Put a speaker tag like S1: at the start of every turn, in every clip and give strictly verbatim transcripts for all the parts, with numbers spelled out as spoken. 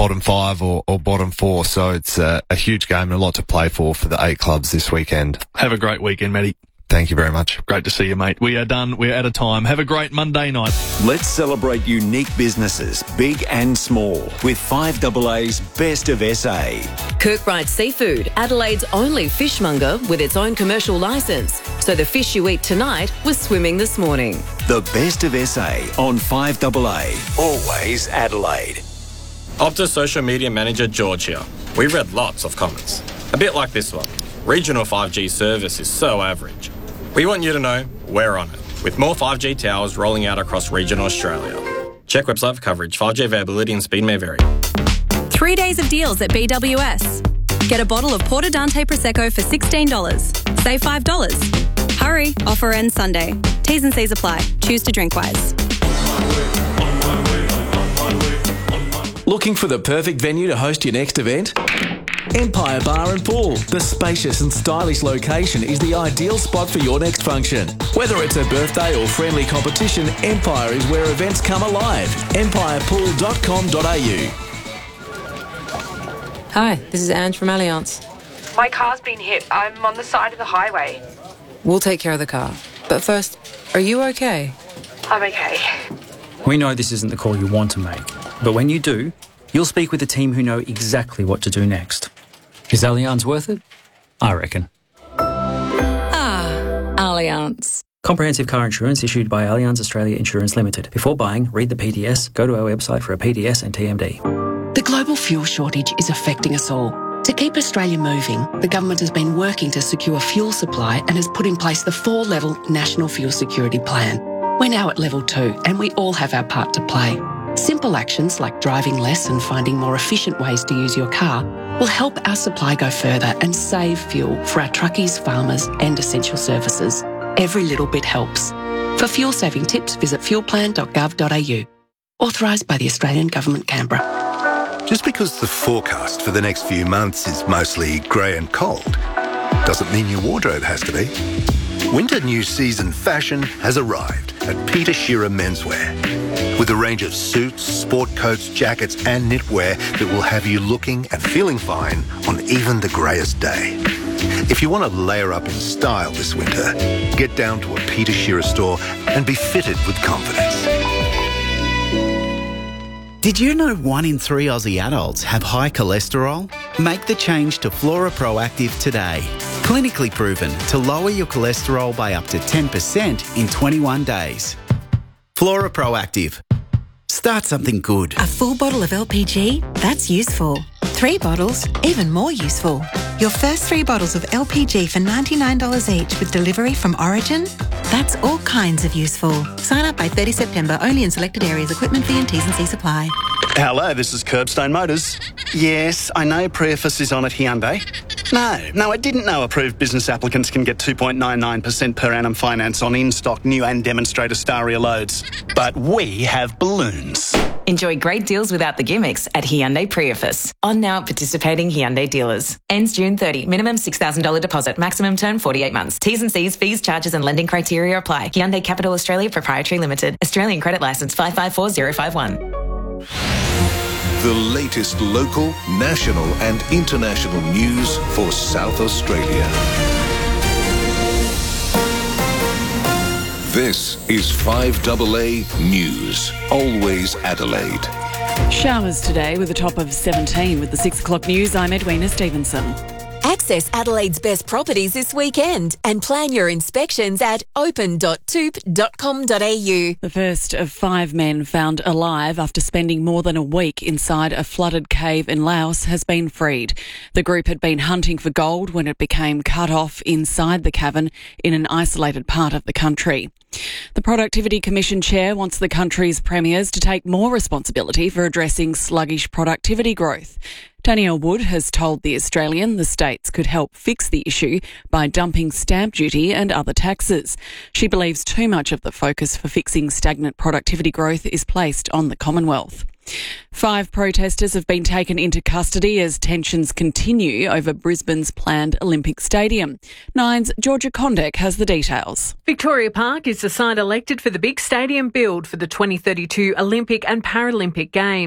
S1: bottom five or, or bottom four. So it's uh, a huge game and a lot to play for for the eight clubs this weekend.
S2: Have a great weekend, Matty.
S1: Thank you very much.
S2: Great to see you, mate. We are done. We're out of time. Have a great Monday night.
S3: Let's celebrate unique businesses, big and small, with five A A's Best of S A.
S4: Kirkbride Seafood, Adelaide's only fishmonger with its own commercial licence. So the fish you eat tonight was swimming this morning.
S3: The Best of S A on five A A. Always Adelaide.
S5: Optus Social Media Manager George here. We read lots of comments. A bit like this one. Regional five G service is so average. We want you to know we're on it, with more five G towers rolling out across regional Australia. Check website for coverage. five G availability and speed may vary.
S6: Three days of deals at B W S. Get a bottle of Porto Dante Prosecco for sixteen dollars. Save five dollars. Hurry, offer ends Sunday. T's and C's apply. Choose to drink wise.
S7: Looking for the perfect venue to host your next event? Empire Bar and Pool. The spacious and stylish location is the ideal spot for your next function. Whether it's a birthday or friendly competition, Empire is where events come alive. empire pool dot com dot a u.
S8: Hi, this is Ange from Allianz.
S9: My car's been hit. I'm on the side of the highway.
S8: We'll take care of the car. But first, are you okay?
S9: I'm okay.
S10: We know this isn't the call you want to make, but when you do, you'll speak with a team who know exactly what to do next. Is Allianz worth it? I reckon.
S6: Ah, Allianz.
S10: Comprehensive car insurance issued by Allianz Australia Insurance Limited. Before buying, read the P D S, go to our website for a P D S and T M D.
S11: The global fuel shortage is affecting us all. To keep Australia moving, the government has been working to secure fuel supply and has put in place the four-level National Fuel Security Plan. We're now at level two and we all have our part to play. Simple actions like driving less and finding more efficient ways to use your car will help our supply go further and save fuel for our truckies, farmers and essential services. Every little bit helps. For fuel saving tips, visit fuel plan dot gov dot a u. Authorised by the Australian Government, Canberra.
S12: Just because the forecast for the next few months is mostly grey and cold doesn't mean your wardrobe has to be. Winter new season fashion has arrived at Peter Shearer Menswear. With a range of suits, sport coats, jackets and knitwear that will have you looking and feeling fine on even the greyest day. If you want to layer up in style this winter, get down to a Peter Shearer store and be fitted with confidence.
S13: Did you know one in three Aussie adults have high cholesterol? Make the change to Flora Proactive today. Clinically proven to lower your cholesterol by up to ten percent in twenty-one days. Flora Proactive. Start something good.
S14: A full bottle of L P G? That's useful. Three bottles? Even more useful. Your first three bottles of L P G for ninety-nine dollars each with delivery from Origin? That's all kinds of useful. Sign up by thirty September, only in selected areas. Equipment fee and T's and C's apply.
S15: Hello, this is Curbstone Motors. Yes, I know Preface is on at Hyundai. No, no, I didn't know approved business applicants can get two point nine nine percent per annum finance on in-stock new and demonstrator Staria loads. But we have balloons.
S16: Enjoy great deals without the gimmicks at Hyundai Preface. On now at participating Hyundai dealers. Ends June thirtieth. Minimum six thousand dollars deposit. Maximum term forty-eight months. T's and C's, fees, charges and lending criteria apply. Hyundai Capital Australia Proprietary Limited. Australian credit licence five five four zero five one.
S17: The latest local, national and international news for South Australia. This is five A A News. Always Adelaide.
S18: Showers today with a top of seventeen. With the six o'clock news, I'm Edwina Stevenson.
S4: Access Adelaide's best properties this weekend and plan your inspections at open dot toop dot com dot a u.
S18: The first of five men found alive after spending more than a week inside a flooded cave in Laos has been freed. The group had been hunting for gold when it became cut off inside the cavern in an isolated part of the country. The Productivity Commission chair wants the country's premiers to take more responsibility for addressing sluggish productivity growth. Danielle Wood has told The Australian the states could help fix the issue by dumping stamp duty and other taxes. She believes too much of the focus for fixing stagnant productivity growth is placed on the Commonwealth. Five protesters have been taken into custody as tensions continue over Brisbane's planned Olympic Stadium. Nine's Georgia Condek has the details.
S19: Victoria Park is the site elected for the big stadium build for the twenty thirty-two Olympic and Paralympic Games.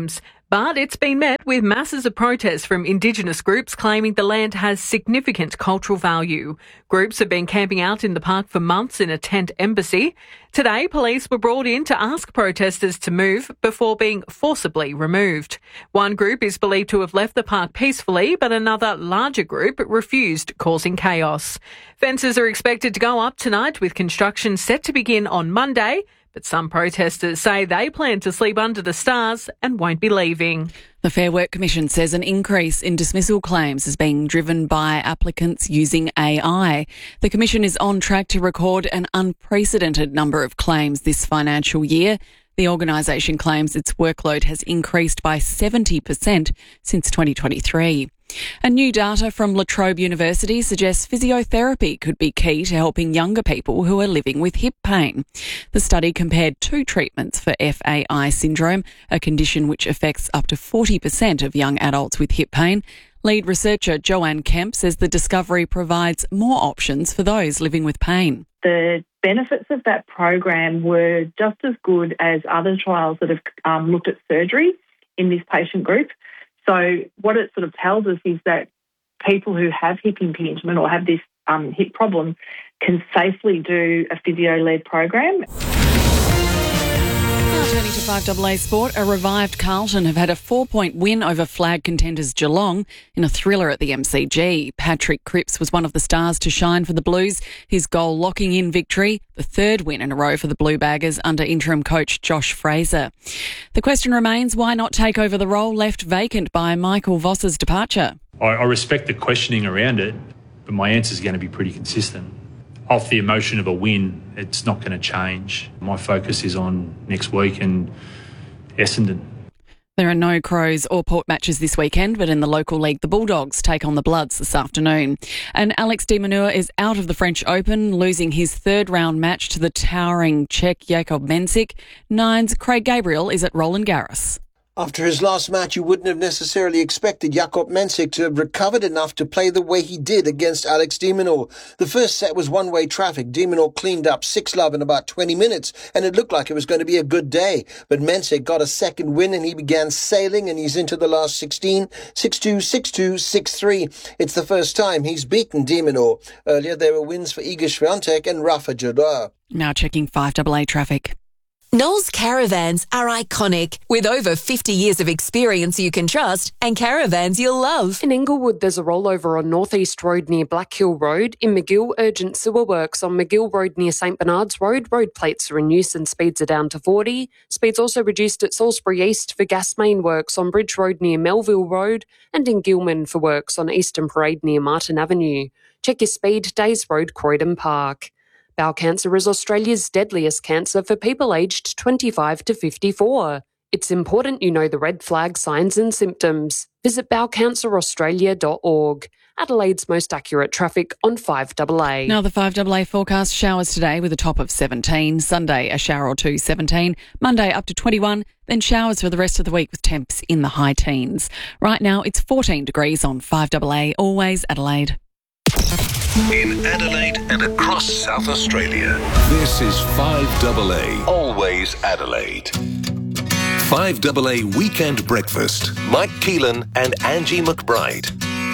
S19: But it's been met with masses of protests from Indigenous groups claiming the land has significant cultural value. Groups have been camping out in the park for months in a tent embassy. Today, police were brought in to ask protesters to move before being forcibly removed. One group is believed to have left the park peacefully, but another larger group refused, causing chaos. Fences are expected to go up tonight, with construction set to begin on Monday. But some protesters say they plan to sleep under the stars and won't be leaving.
S18: The Fair Work Commission says an increase in dismissal claims is being driven by applicants using A I. The Commission is on track to record an unprecedented number of claims this financial year. The organisation claims its workload has increased by seventy percent since twenty twenty-three. And new data from La Trobe University suggests physiotherapy could be key to helping younger people who are living with hip pain. The study compared two treatments for F A I syndrome, a condition which affects up to forty percent of young adults with hip pain. Lead researcher Joanne Kemp says the discovery provides more options for those living with pain.
S20: The benefits of that program were just as good as other trials that have um, looked at surgery in this patient group. So what it sort of tells us is that people who have hip impingement or have this um, hip problem can safely do a physio-led program.
S18: Now turning to five A A Sport, a revived Carlton have had a four-point win over flag contenders Geelong in a thriller at the M C G. Patrick Cripps was one of the stars to shine for the Blues, his goal locking in victory, the third win in a row for the Blue Baggers under interim coach Josh Fraser. The question remains, why not take over the role left vacant by Michael Voss's departure?
S21: I, I respect the questioning around it, but my answer is going to be pretty consistent. Off the emotion of a win, it's not going to change. My focus is on next week and Essendon.
S18: There are no Crows or Port matches this weekend, but in the local league, the Bulldogs take on the Bloods this afternoon. And Alex de Minaur is out of the French Open, losing his third round match to the towering Czech Jakub Mensik. Nine's Craig Gabriel is at Roland Garros.
S22: After his last match, you wouldn't have necessarily expected Jakub Mensik to have recovered enough to play the way he did against Alex de Minaur. The first set was one-way traffic. De Minaur cleaned up six love in about twenty minutes, and it looked like it was going to be a good day. But Mensik got a second win, and he began sailing, and he's into the last sixteen, six two, six two, six three. It's the first time he's beaten de Minaur. Earlier, there were wins for Iga Swiatek and Rafa Nadal.
S18: Now checking five A A traffic.
S23: Knowles Caravans are iconic, with over fifty years of experience you can trust and caravans you'll love.
S24: In Inglewood, there's a rollover on North East Road near Black Hill Road. In McGill, urgent sewer works on McGill Road near St Bernard's Road. Road plates are in use and speeds are down to forty. Speeds also reduced at Salisbury East for gas main works on Bridge Road near Melville Road and in Gilman for works on Eastern Parade near Martin Avenue. Check your speed, Days Road, Croydon Park. Bowel cancer is Australia's deadliest cancer for people aged twenty-five to fifty-four. It's important you know the red flag signs and symptoms. Visit bowel cancer australia dot org. Adelaide's most accurate traffic on five A A.
S18: Now the five A A forecast: showers today with a top of seventeen. Sunday, a shower or two, seventeen. Monday up to twenty-one. Then showers for the rest of the week with temps in the high teens. Right now it's fourteen degrees on five A A. Always Adelaide.
S17: In Adelaide and across South Australia, this is five A A, always Adelaide. five A A Weekend Breakfast. Mike Keelan and Angie McBride.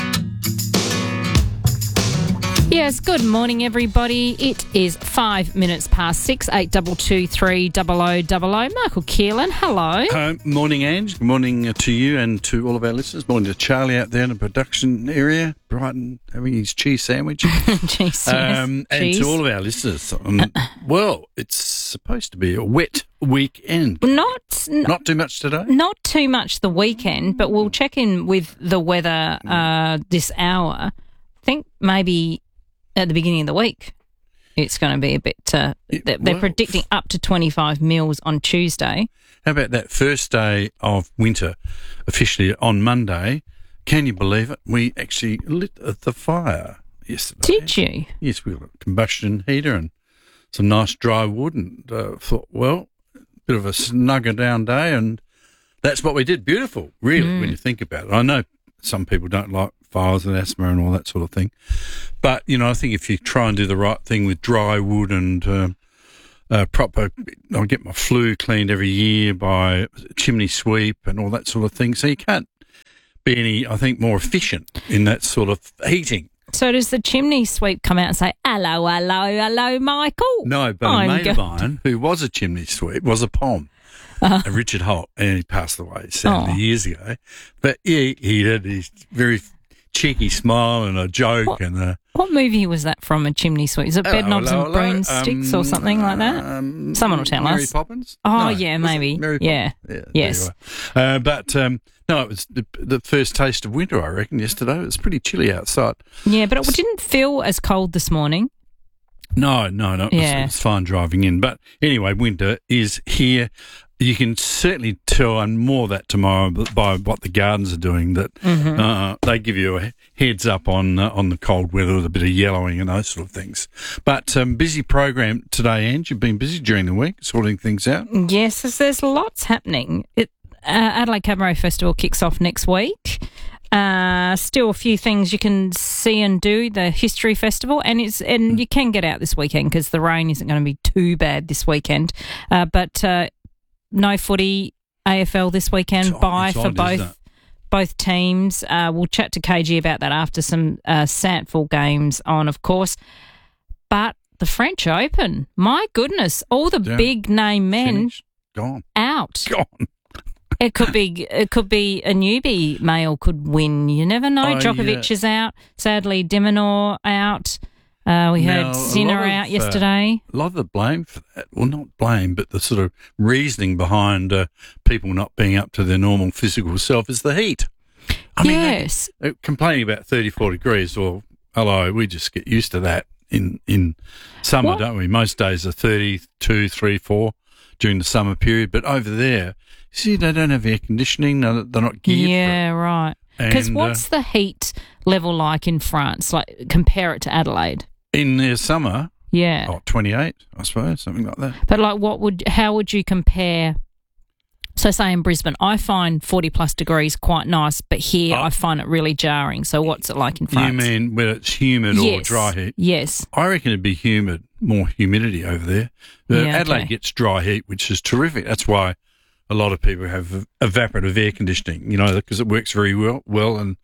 S25: Yes, good morning, everybody. It is five minutes past six, eight double two three double o double o. Michael Keelan, hello.
S26: Uh, morning, Ange. Good morning uh, to you and to all of our listeners. Morning to Charlie out there in the production area, Brighton, having his cheese sandwich.
S25: cheese,
S26: um,
S25: yes.
S26: And
S25: cheese.
S26: to all of our listeners. Um, well, it's supposed to be a wet weekend.
S25: Not,
S26: Not too much today?
S25: Not too much the weekend, but we'll check in with the weather uh, this hour. I think maybe at the beginning of the week it's going to be a bit... Uh, they're, they're
S26: well,
S25: predicting up to twenty-five mils on Tuesday.
S26: How about that first day of winter officially on Monday? Can you believe it? We actually lit the fire yesterday.
S25: Did you?
S26: Yes, we got a combustion heater and some nice dry wood and uh, thought, well, a bit of a snugger down day, and that's what we did. Beautiful, really, mm. when you think about it. I know some people don't like fires and asthma and all that sort of thing. But, you know, I think if you try and do the right thing with dry wood and uh, uh, proper. I get my flue cleaned every year by chimney sweep and all that sort of thing. So you can't be any, I think, more efficient in that sort of heating.
S25: So does the chimney sweep come out and say, hello, hello, hello, Michael?
S26: No, but
S25: I'm
S26: a mate
S25: go-
S26: of mine who was a chimney sweep was a P O M, uh, Richard Holt, and he passed away sadly
S25: Oh.
S26: years ago. But yeah, he had his very cheeky smile and a joke
S25: What?
S26: and a...
S25: What movie was that from, a chimney sweep? Is it
S26: Hello,
S25: Bedknobs
S26: hello,
S25: and
S26: hello.
S25: Broomsticks
S26: Um,
S25: or something like that?
S26: Um,
S25: Someone will tell
S26: Mary
S25: us.
S26: Poppins?
S25: Oh,
S26: No,
S25: yeah,
S26: was it
S25: maybe.
S26: Mary
S25: Yeah.
S26: Poppins? Yeah, there
S25: Yes.
S26: you are. Uh, but um, no, it was the, the first taste of winter, I reckon, yesterday. It was pretty chilly outside.
S25: Yeah, but it didn't feel as cold this morning.
S26: No, no, no. It was,
S25: Yeah.
S26: it was fine driving in. But anyway, winter is here. You can certainly tell, and more of that tomorrow, by what the gardens are doing, that
S25: Mhm.
S26: uh, they give you a heads up on uh, on the cold weather with a bit of yellowing and those sort of things. But um, busy program today, Ange. You've been busy during the week sorting things out.
S25: Yes, there's, there's lots happening. It, uh, Adelaide Cabaret Festival kicks off next week. Uh, still a few things you can see and do. The History Festival, and it's and you can get out this weekend because the rain isn't going to be too bad this weekend. Uh, but uh, no footy A F L this weekend.
S26: It's odd-
S25: Bye
S26: it's
S25: for
S26: odd, isn't
S25: both
S26: it?
S25: both teams. Uh, we'll chat to K G about that after some uh, Sandful games on, of course. But the French Open, my goodness, all the
S26: Yeah.
S25: big name men
S26: Finished. Gone.
S25: out.
S26: Gone.
S25: It could be it could be a newbie male could win. You never know.
S26: Oh,
S25: Djokovic
S26: yeah.
S25: is out. Sadly, Dimonor out. Uh, we
S26: Now,
S25: heard
S26: a
S25: Sinner
S26: lot of,
S25: out
S26: uh,
S25: yesterday.
S26: A lot of the blame for that, well, not blame, but the sort of reasoning behind uh, people not being up to their normal physical self is the heat. I mean, they-
S25: yes.
S26: uh, complaining about thirty-four degrees, or hello, we just get used to that in, in summer,
S25: What?
S26: don't we? Most days are thirty-two, three, four during the summer period, but over there, see, they don't have air conditioning, they're they're not geared
S25: Yeah, right. Because
S26: And,
S25: what's
S26: uh,
S25: the heat level like in France? Like compare it to Adelaide.
S26: in their summer.
S25: Yeah.
S26: Oh, twenty-eight, I suppose, something like that.
S25: But like, what would? How would you compare? So, say in Brisbane, I find forty plus degrees quite nice, but here I find it really jarring. So, what's it like in France?
S26: You mean when it's humid or
S25: Yes.
S26: dry heat?
S25: Yes.
S26: I reckon it'd be humid, more humidity over there. Uh,
S25: Yeah,
S26: Adelaide
S25: okay.
S26: gets dry heat, which is terrific. That's why a lot of people have evaporative air conditioning, you know, because it works very well. Well, and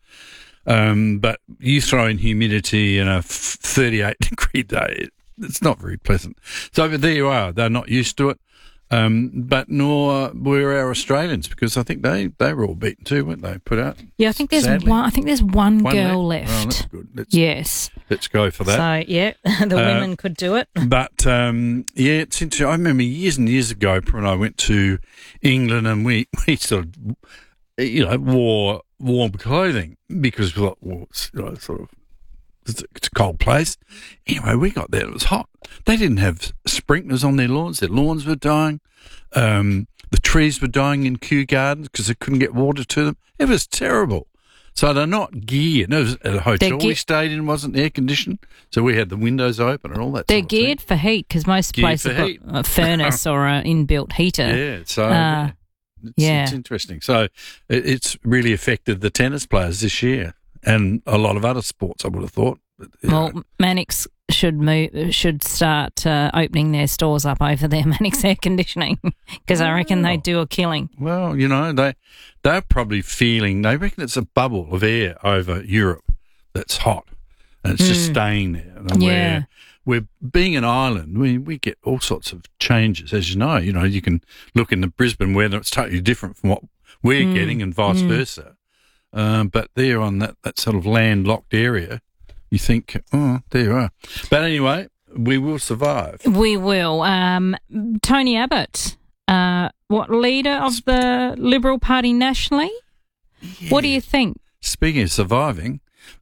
S26: um, but you throw in humidity in a thirty-eight degree day, it's not very pleasant. So, but there you are. They're not used to it. Um, but nor were our Australians, because I think they, they were all beaten too, weren't they? Put out.
S25: Yeah, I think there's
S26: Sadly.
S25: one. I think there's one,
S26: One
S25: girl
S26: left.
S25: left.
S26: Oh, that's good. Let's,
S25: Yes.
S26: Let's go for that.
S25: So yeah, the
S26: Uh,
S25: women could do it.
S26: But um, yeah, it's interesting. I remember years and years ago when I went to England, and we, we sort of, you know, wore warm clothing because we thought, well, it's, you know, sort of, it's a, it's a cold place. Anyway, we got there, it was hot. They didn't have sprinklers on their lawns. Their lawns were dying. Um, the trees were dying in Kew Gardens because they couldn't get water to them. It was terrible. So they're not geared. It was at a hotel
S25: ge-
S26: we stayed in wasn't air conditioned, so we had the windows open and all that.
S25: They're
S26: sort of thing.
S25: geared for heat because most
S26: Geared
S25: places
S26: for
S25: have
S26: heat.
S25: got a furnace or an inbuilt heater.
S26: Yeah, so
S25: Uh,
S26: yeah. It's,
S25: yeah.
S26: it's interesting. So it, it's really affected the tennis players this year and a lot of other sports, I would have thought. But, you know,
S25: Well, Mannix should move, should start uh, opening their stores up over there, Mannix Air Conditioning, because I reckon they do a killing.
S26: well, you know, they, they're probably feeling, they reckon it's a bubble of air over Europe that's hot and it's just
S25: Mm.
S26: staying there. And
S25: Yeah.
S26: We're, we're being an island, we, we get all sorts of changes, as you know. You know, you can look in the Brisbane weather, it's totally different from what we're
S25: Mm.
S26: getting and vice
S25: Mm.
S26: versa. Um, but there on that, that sort of landlocked area, you think, oh, there you are. But anyway, we will survive.
S25: We will. Um, Tony Abbott, uh, what leader of the Liberal Party nationally? What do you think?
S26: Speaking of surviving,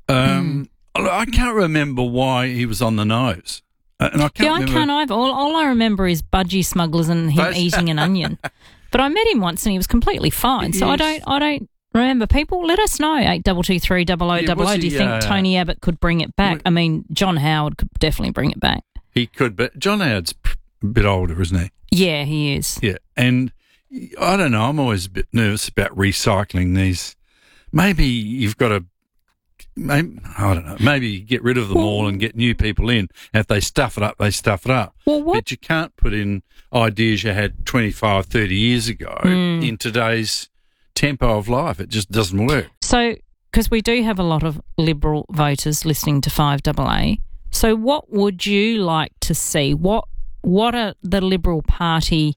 S26: um, I can't remember why he was on the nose. Uh, And I can't
S25: yeah, I
S26: remember.
S25: can't either. All, all I remember is budgie smugglers and him
S26: Those-
S25: eating an onion. But I met him once and he was completely fine. So I
S26: Yes.
S25: don't, I don't remember. People, let us know. Eight double two three double o
S26: Yeah,
S25: double
S26: was
S25: o. Do you
S26: he,
S25: think
S26: uh,
S25: Tony Abbott could bring it back? I mean, John Howard could definitely bring it back.
S26: He could, but John Howard's a bit older, isn't he?
S25: Yeah, he is.
S26: Yeah, and I don't know. I'm always a bit nervous about recycling these. Maybe you've got to maybe, I don't know. Maybe you get rid of them well, all and get new people in. And if they stuff it up, they stuff it up.
S25: Well, what?
S26: But you can't put in ideas you had twenty-five, thirty years ago mm. in today's tempo of life. It just doesn't work.
S25: So, because we do have a lot of Liberal voters listening to five A A, so what would you like to see? What What are the Liberal Party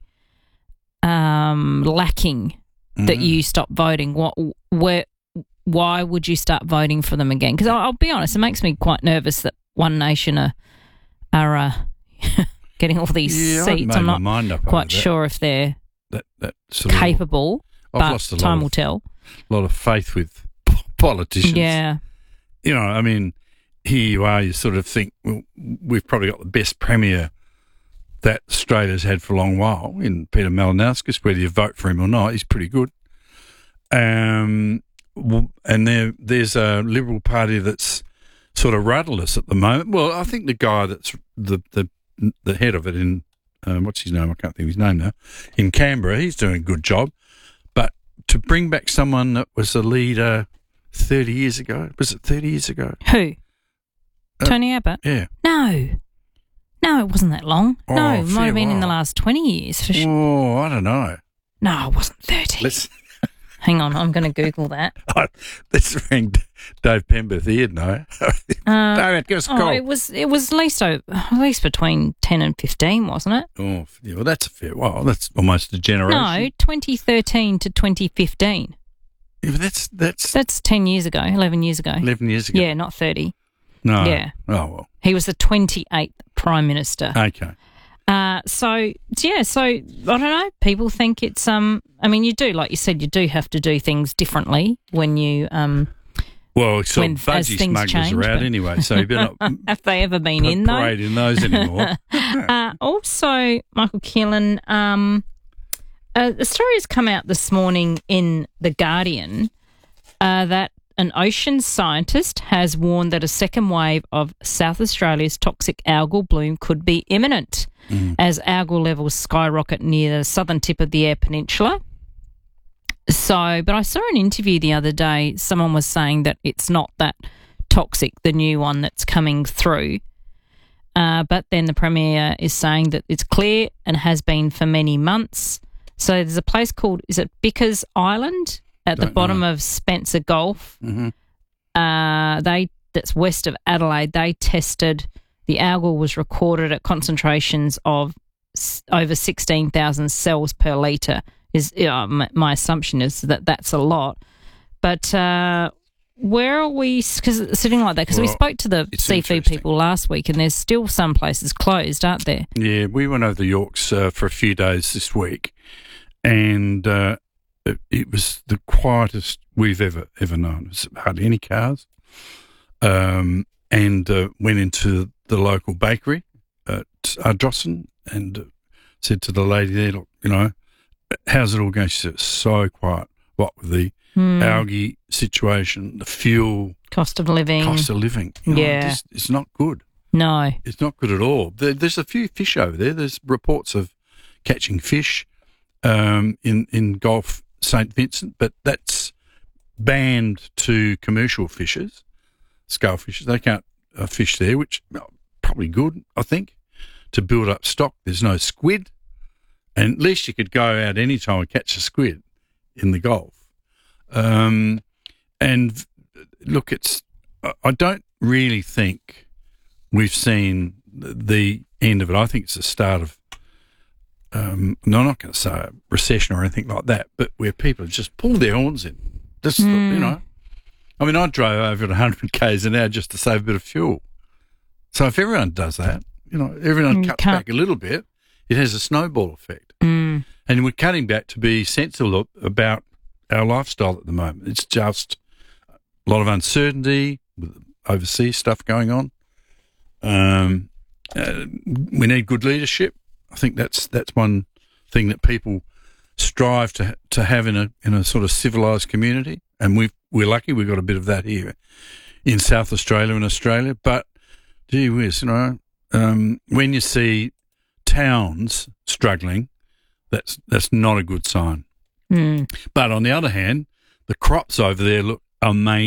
S25: um, lacking mm. that you stop voting? What where? Why would you start voting for them again? Because I'll, I'll be honest, it makes me quite nervous that One Nation are, are uh, getting all these
S26: yeah,
S25: seats. I'm not quite sure if they're
S26: that, that
S25: capable,
S26: of,
S25: but time
S26: of,
S25: will tell.
S26: A lot of faith with politicians.
S25: Yeah.
S26: You know, I mean, here you are, you sort of think, well, we've probably got the best premier that Australia's had for a long while in Peter Malinauskas, whether you vote for him or not, he's pretty good. Um... And there, there's a Liberal Party that's sort of rudderless at the moment. Well, I think the guy that's the the, the head of it in, um, what's his name? I can't think of his name now. In Canberra, he's doing a good job. But to bring back someone that was a leader thirty years ago, was it thirty years ago?
S25: Who?
S26: Uh,
S25: Tony Abbott?
S26: Yeah.
S25: No. No, it wasn't that long.
S26: Oh,
S25: no, it might have been
S26: while.
S25: in the last twenty years for sure.
S26: Oh, I don't know.
S25: No, it wasn't thirty.
S26: Let's...
S25: Hang on, I'm going to Google that.
S26: Oh, let's ring Dave Pemberth. He'd know.
S25: Uh,
S26: David, give us a call.
S25: Oh, it was it was at least oh, at least between ten and fifteen, wasn't it?
S26: Oh, yeah, well, that's a fair. Well, that's almost a generation.
S25: No, twenty thirteen to twenty fifteen.
S26: Yeah, but that's that's
S25: that's ten years ago, eleven years ago.
S26: Eleven years ago.
S25: Yeah, not thirty.
S26: No.
S25: Yeah.
S26: Oh well.
S25: He was the twenty-eighth Prime Minister.
S26: Okay.
S25: Uh, so yeah, so I don't know. People think it's um. I mean, you do, like you said, you do have to do things differently when you um.
S26: Well, so
S25: when,
S26: budgie smugglers
S25: change,
S26: are out
S25: but...
S26: anyway, so you better not
S25: have they ever been in though?
S26: Parade in those anymore.
S25: uh, also, Michael Keelan, um, uh, a story has come out this morning in The Guardian uh, that an ocean scientist has warned that a second wave of South Australia's toxic algal bloom could be imminent mm. as algal levels skyrocket near the southern tip of the Eyre Peninsula. So, but I saw an interview the other day. Someone was saying that it's not that toxic, the new one that's coming through. Uh, but then the Premier is saying that it's clear and has been for many months. So there's a place called, is it Bickers Island at Don't the bottom know. of Spencer Gulf?
S26: Mm-hmm.
S25: Uh, they that's west of Adelaide. They tested, the algal was recorded at concentrations of s- over sixteen thousand cells per litre. Is uh, my, my assumption is that that's a lot. But uh, where are we cause sitting like that? Because well, we spoke to the seafood people last week and there's still some places closed, aren't there?
S26: Yeah, we went over the Yorks uh, for a few days this week and uh, it, it was the quietest we've ever, ever known. There's hardly any cars. Um, and uh, went into the local bakery at Ardrossan and uh, said to the lady there, look, you know, how's it all going? She said, it's so quiet. What with the mm. algae situation, the fuel.
S25: Cost of living.
S26: Cost of living. You know,
S25: yeah.
S26: It's, it's not good.
S25: No.
S26: It's not good at all. There, there's a few fish over there. There's reports of catching fish um, in, in Gulf Saint Vincent, but that's banned to commercial fishers, scale fishers. They can't uh, fish there, which well, probably good, I think, to build up stock. There's no squid. And at least you could go out any time and catch a squid in the Gulf. Um, and look, it's I don't really think we've seen the end of it. I think it's the start of, um, no, I'm not going to say a recession or anything like that, but where people have just pulled their horns in. Just, mm. you know, I mean, I drove over at one hundred kays an hour just to save a bit of fuel. So if everyone does that, you know, everyone
S25: you
S26: cuts
S25: can't.
S26: back a little bit, it has a snowball effect.
S25: Mm.
S26: And we're cutting back to be sensible about our lifestyle at the moment. It's just a lot of uncertainty with overseas stuff going on. Um, uh, we need good leadership. I think that's that's one thing that people strive to to have in a in a sort of civilised community. And we we're lucky we've got a bit of that here in South Australia and Australia. But gee whiz, you know, um, when you see towns struggling, that's that's not a good sign.
S25: Mm.
S26: But on the other hand, the crops over there look amazing.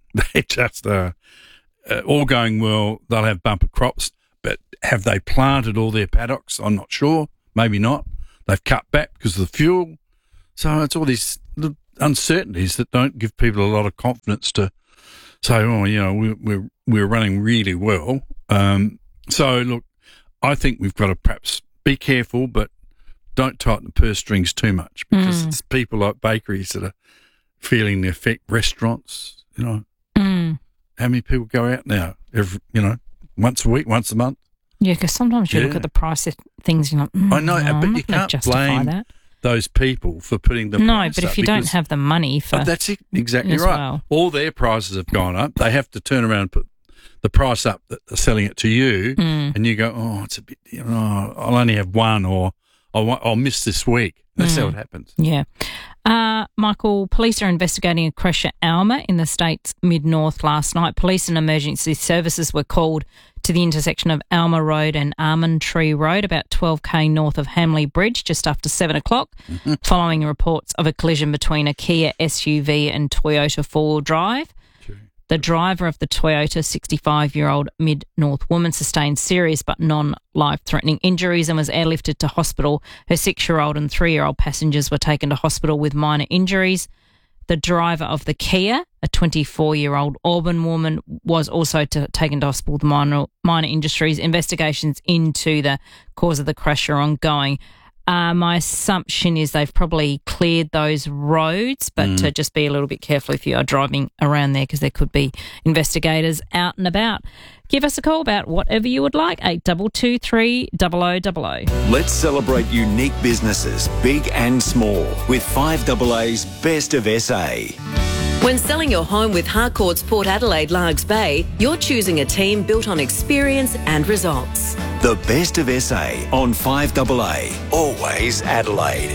S26: they just uh, uh, all going well. They'll have bumper crops, but have they planted all their paddocks? I'm not sure. Maybe not. They've cut back because of the fuel. So it's all these uncertainties that don't give people a lot of confidence to say, oh, you know, we, we're we're running really well. Um, so look, I think we've got to perhaps be careful, but don't tighten the purse strings too much, because mm. it's people like bakeries that are feeling the effect. Restaurants, you know,
S25: mm.
S26: how many people go out now? Every, you know, once a week, once a month.
S25: Yeah, because sometimes you
S26: yeah.
S25: look at the price of things, you're like, mm,
S26: I know,
S25: no,
S26: but
S25: I'm
S26: you
S25: not going
S26: can't
S25: to justify
S26: blame
S25: that.
S26: those people for putting the
S25: no,
S26: price
S25: but
S26: up
S25: if you don't
S26: because-
S25: have the money for
S26: Oh, that's it, exactly
S25: as
S26: right.
S25: well.
S26: All their prices have gone up. They have to turn around and put the price up that they're selling it to you,
S25: Mm.
S26: and you go, oh, it's a bit, you know, I'll only have one, or I'll, wa- I'll miss this week. That's
S25: Mm.
S26: how it happens.
S25: Yeah. Uh, Michael, police are investigating a crash at Alma in the state's mid-north last night. Police and emergency services were called to the intersection of Alma Road and Almond Tree Road, about twelve k north of Hamley Bridge, just after seven o'clock,
S26: Mm-hmm.
S25: following reports of a collision between a Kia S U V and Toyota four-wheel drive. The driver of the Toyota, sixty-five-year-old mid-north woman, sustained serious but non-life-threatening injuries and was airlifted to hospital. Her six-year-old and three-year-old passengers were taken to hospital with minor injuries. The driver of the Kia, a twenty-four-year-old Auburn woman, was also to, taken to hospital with minor, minor injuries. Investigations into the cause of the crash are ongoing. Uh, my assumption is they've probably cleared those roads, but
S26: Mm.
S25: uh, just be a little bit careful if you are driving around there, because there could be investigators out and about. Give us a call about whatever you would like, eight two two three, zero zero zero zero.
S1: Let's celebrate unique businesses, big and small, with five A A's Best of S A.
S4: When selling your home with Harcourt's Port Adelaide Largs Bay, you're choosing a team built on experience and results.
S1: The Best of S A on five A A. Always Adelaide.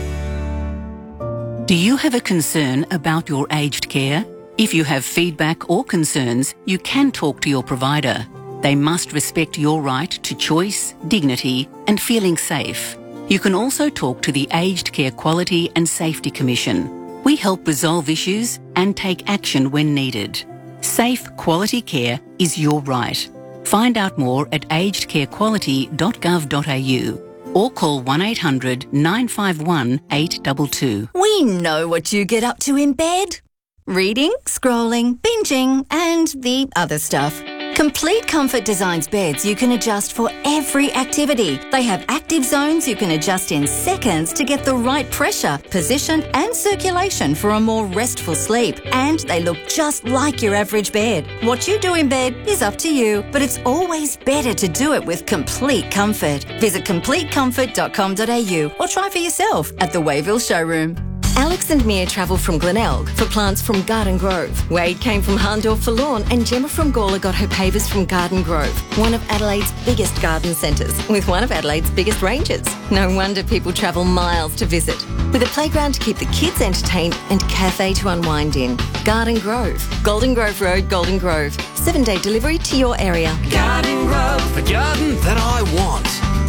S2: Do you have a concern about your aged care? If you have feedback or concerns, you can talk to your provider. They must respect your right to choice, dignity, and feeling safe. You can also talk to the Aged Care Quality and Safety Commission. We help resolve issues and take action when needed. Safe, quality care is your right. Find out more at aged care quality dot gov dot a u or call one eight hundred nine five one eight two two.
S3: We know what you get up to in bed. Reading, scrolling, binging, and the other stuff. Complete Comfort designs beds you can adjust for every activity. They have active zones you can adjust in seconds to get the right pressure, position, and circulation for a more restful sleep. And they look just like your average bed. What you do in bed is up to you, but it's always better to do it with Complete Comfort. Visit complete comfort dot com dot a u or try for yourself at the Wayville showroom. Alex and Mia travelled from Glenelg for plants from Garden Grove. Wade came from Harndorf for lawn, and Gemma from Gawler got her pavers from Garden Grove, one of Adelaide's biggest garden centres, with one of Adelaide's biggest ranges. No wonder people travel miles to visit. With a playground to keep the kids entertained and cafe to unwind in. Garden Grove, Golden Grove Road, Golden Grove. Seven-day delivery to your area.
S5: Garden Grove, a garden that I want.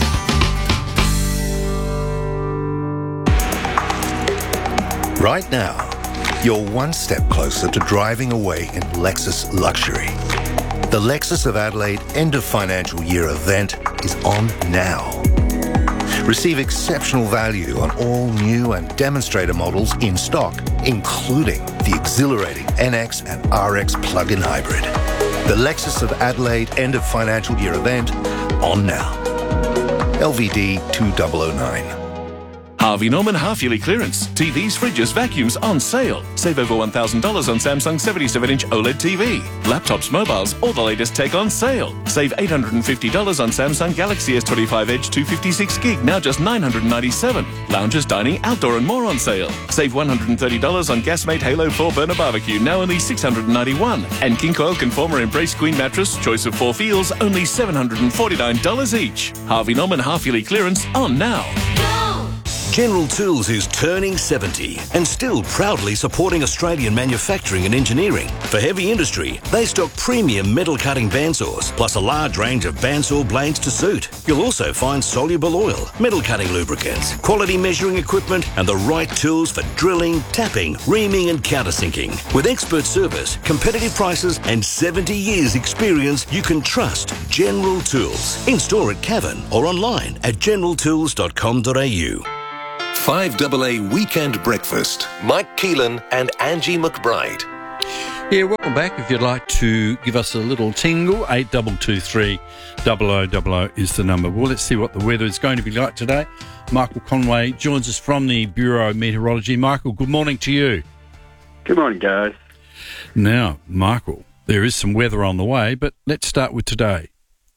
S12: Right now, you're one step closer to driving away in Lexus luxury. The Lexus of Adelaide end of financial year event is on now. Receive exceptional value on all new and demonstrator models in stock, including the exhilarating N X and R X plug-in hybrid. The Lexus of Adelaide end of financial year event on now. L V D two thousand nine.
S7: Harvey Norman half-yearly clearance. T Vs, fridges, vacuums on sale. Save over one thousand dollars on Samsung seventy-seven inch OLED T V. Laptops, mobiles, all the latest tech on sale. Save eight hundred fifty dollars on Samsung Galaxy S twenty-five Edge two fifty-six gig, now just nine hundred ninety-seven dollars. Lounges, dining, outdoor and more on sale. Save one hundred thirty dollars on Gasmate Halo four burner barbecue, now only six hundred ninety-one dollars. And King Coil Conformer Embrace Queen mattress, choice of four feels, only seven hundred forty-nine dollars each. Harvey Norman half-yearly clearance on now.
S17: General Tools is turning seventy and still proudly supporting Australian manufacturing and engineering. For heavy industry, they stock premium metal cutting bandsaws, plus a large range of bandsaw blades to suit. You'll also find soluble oil, metal cutting lubricants, quality measuring equipment, and the right tools for drilling, tapping, reaming, and countersinking. With expert service, competitive prices, and seventy years experience, you can trust General Tools. In store at Cavan or online at general tools dot com dot a u. five A A Weekend Breakfast. Mike Keelan and Angie McBride.
S26: Yeah, welcome back. If you'd like to give us a little tingle, eight two two three, zero zero zero zero is the number. Well, let's see what the weather is going to be like today. Michael Conway joins us from the Bureau of Meteorology. Michael, good morning to you.
S6: Good morning, guys.
S26: Now, Michael, there is some weather on the way, but let's start with today.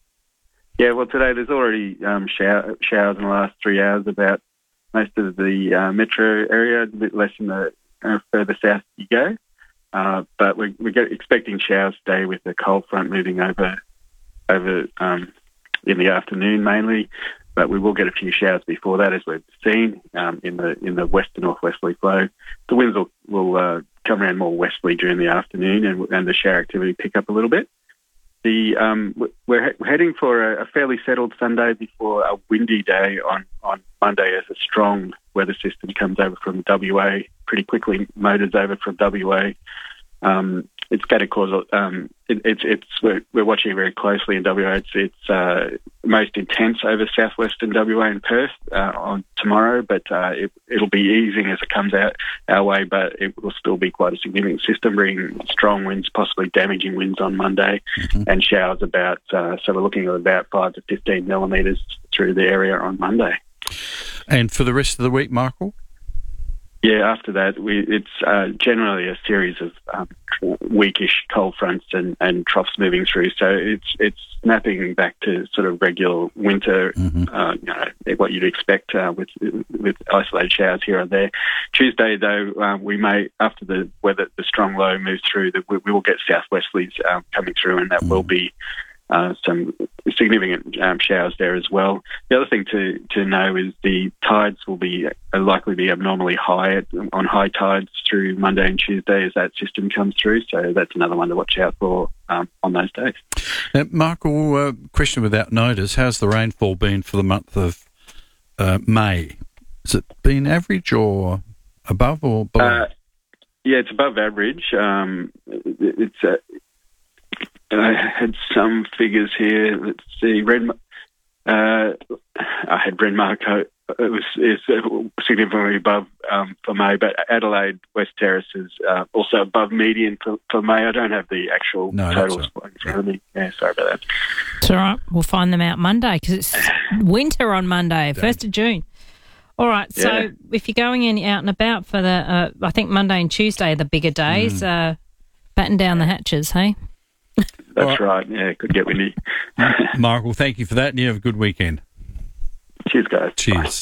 S6: Yeah, well, today there's already um, shower, showers in the last three hours about most of the uh, metro area, a bit less in the uh, further south you go. Uh, but we're, we're get, expecting showers today with the cold front moving over over um, in the afternoon mainly. But we will get a few showers before that, as we've seen um, in the in the west to northwesterly flow. The winds will, will uh, come around more westerly during the afternoon, and, and the shower activity pick up a little bit. The um, we're, we're heading for a, a fairly settled Sunday before a windy day on, on Monday as a strong weather system comes over from W A pretty quickly, motors over from W A. Um, it's going to cause um, it, it's it's we're, we're watching it very closely in W A. It's it's uh, most intense over southwestern W A and Perth uh, on tomorrow, but uh, it, it'll be easing as it comes out our way. But it will still be quite a significant system, bringing strong winds, possibly damaging winds on Monday, mm-hmm. and showers about. Uh, so we're looking at about five to fifteen millimetres through the area on Monday.
S26: And for the rest of the week, Michael?
S6: Yeah, after that, we, it's uh, generally a series of um, weakish cold fronts and, and troughs moving through. So it's it's snapping back to sort of regular winter, mm-hmm. uh, you know, what you'd expect uh, with with isolated showers here and there. Tuesday, though, uh, we may, after the weather, the strong low moves through, the, we, we will get southwesterlies um, coming through, and that mm-hmm. will be Uh, some significant um, showers there as well. The other thing to, to know is the tides will be uh, likely be abnormally high at, on high tides through Monday and Tuesday as that system comes through. So that's another one to watch out for um, on those days.
S26: Uh, Michael, uh, question without notice: how's the rainfall been for the month of uh, May? Has it been average or above or below?
S6: Uh, yeah, it's above average. Um, it, it's uh, I had some figures here. Let's see. Red, uh, I had Renmark. It was is significantly above um, for May, but Adelaide West Terrace is uh, also above median for, for May. I don't have the actual
S26: no,
S6: totals in front of me. Yeah, sorry about that.
S25: It's all right. We'll find them out Monday because it's winter on Monday, first of June. All right. So
S6: Yeah.
S25: if you're going in out and about for the, uh, I think Monday and Tuesday are the bigger days. Mm. Uh, batten down the hatches, hey.
S6: That's right. right. Yeah, it could get windy.
S26: Michael, thank you for that, and you have a good weekend.
S6: Cheers, guys.
S26: Cheers.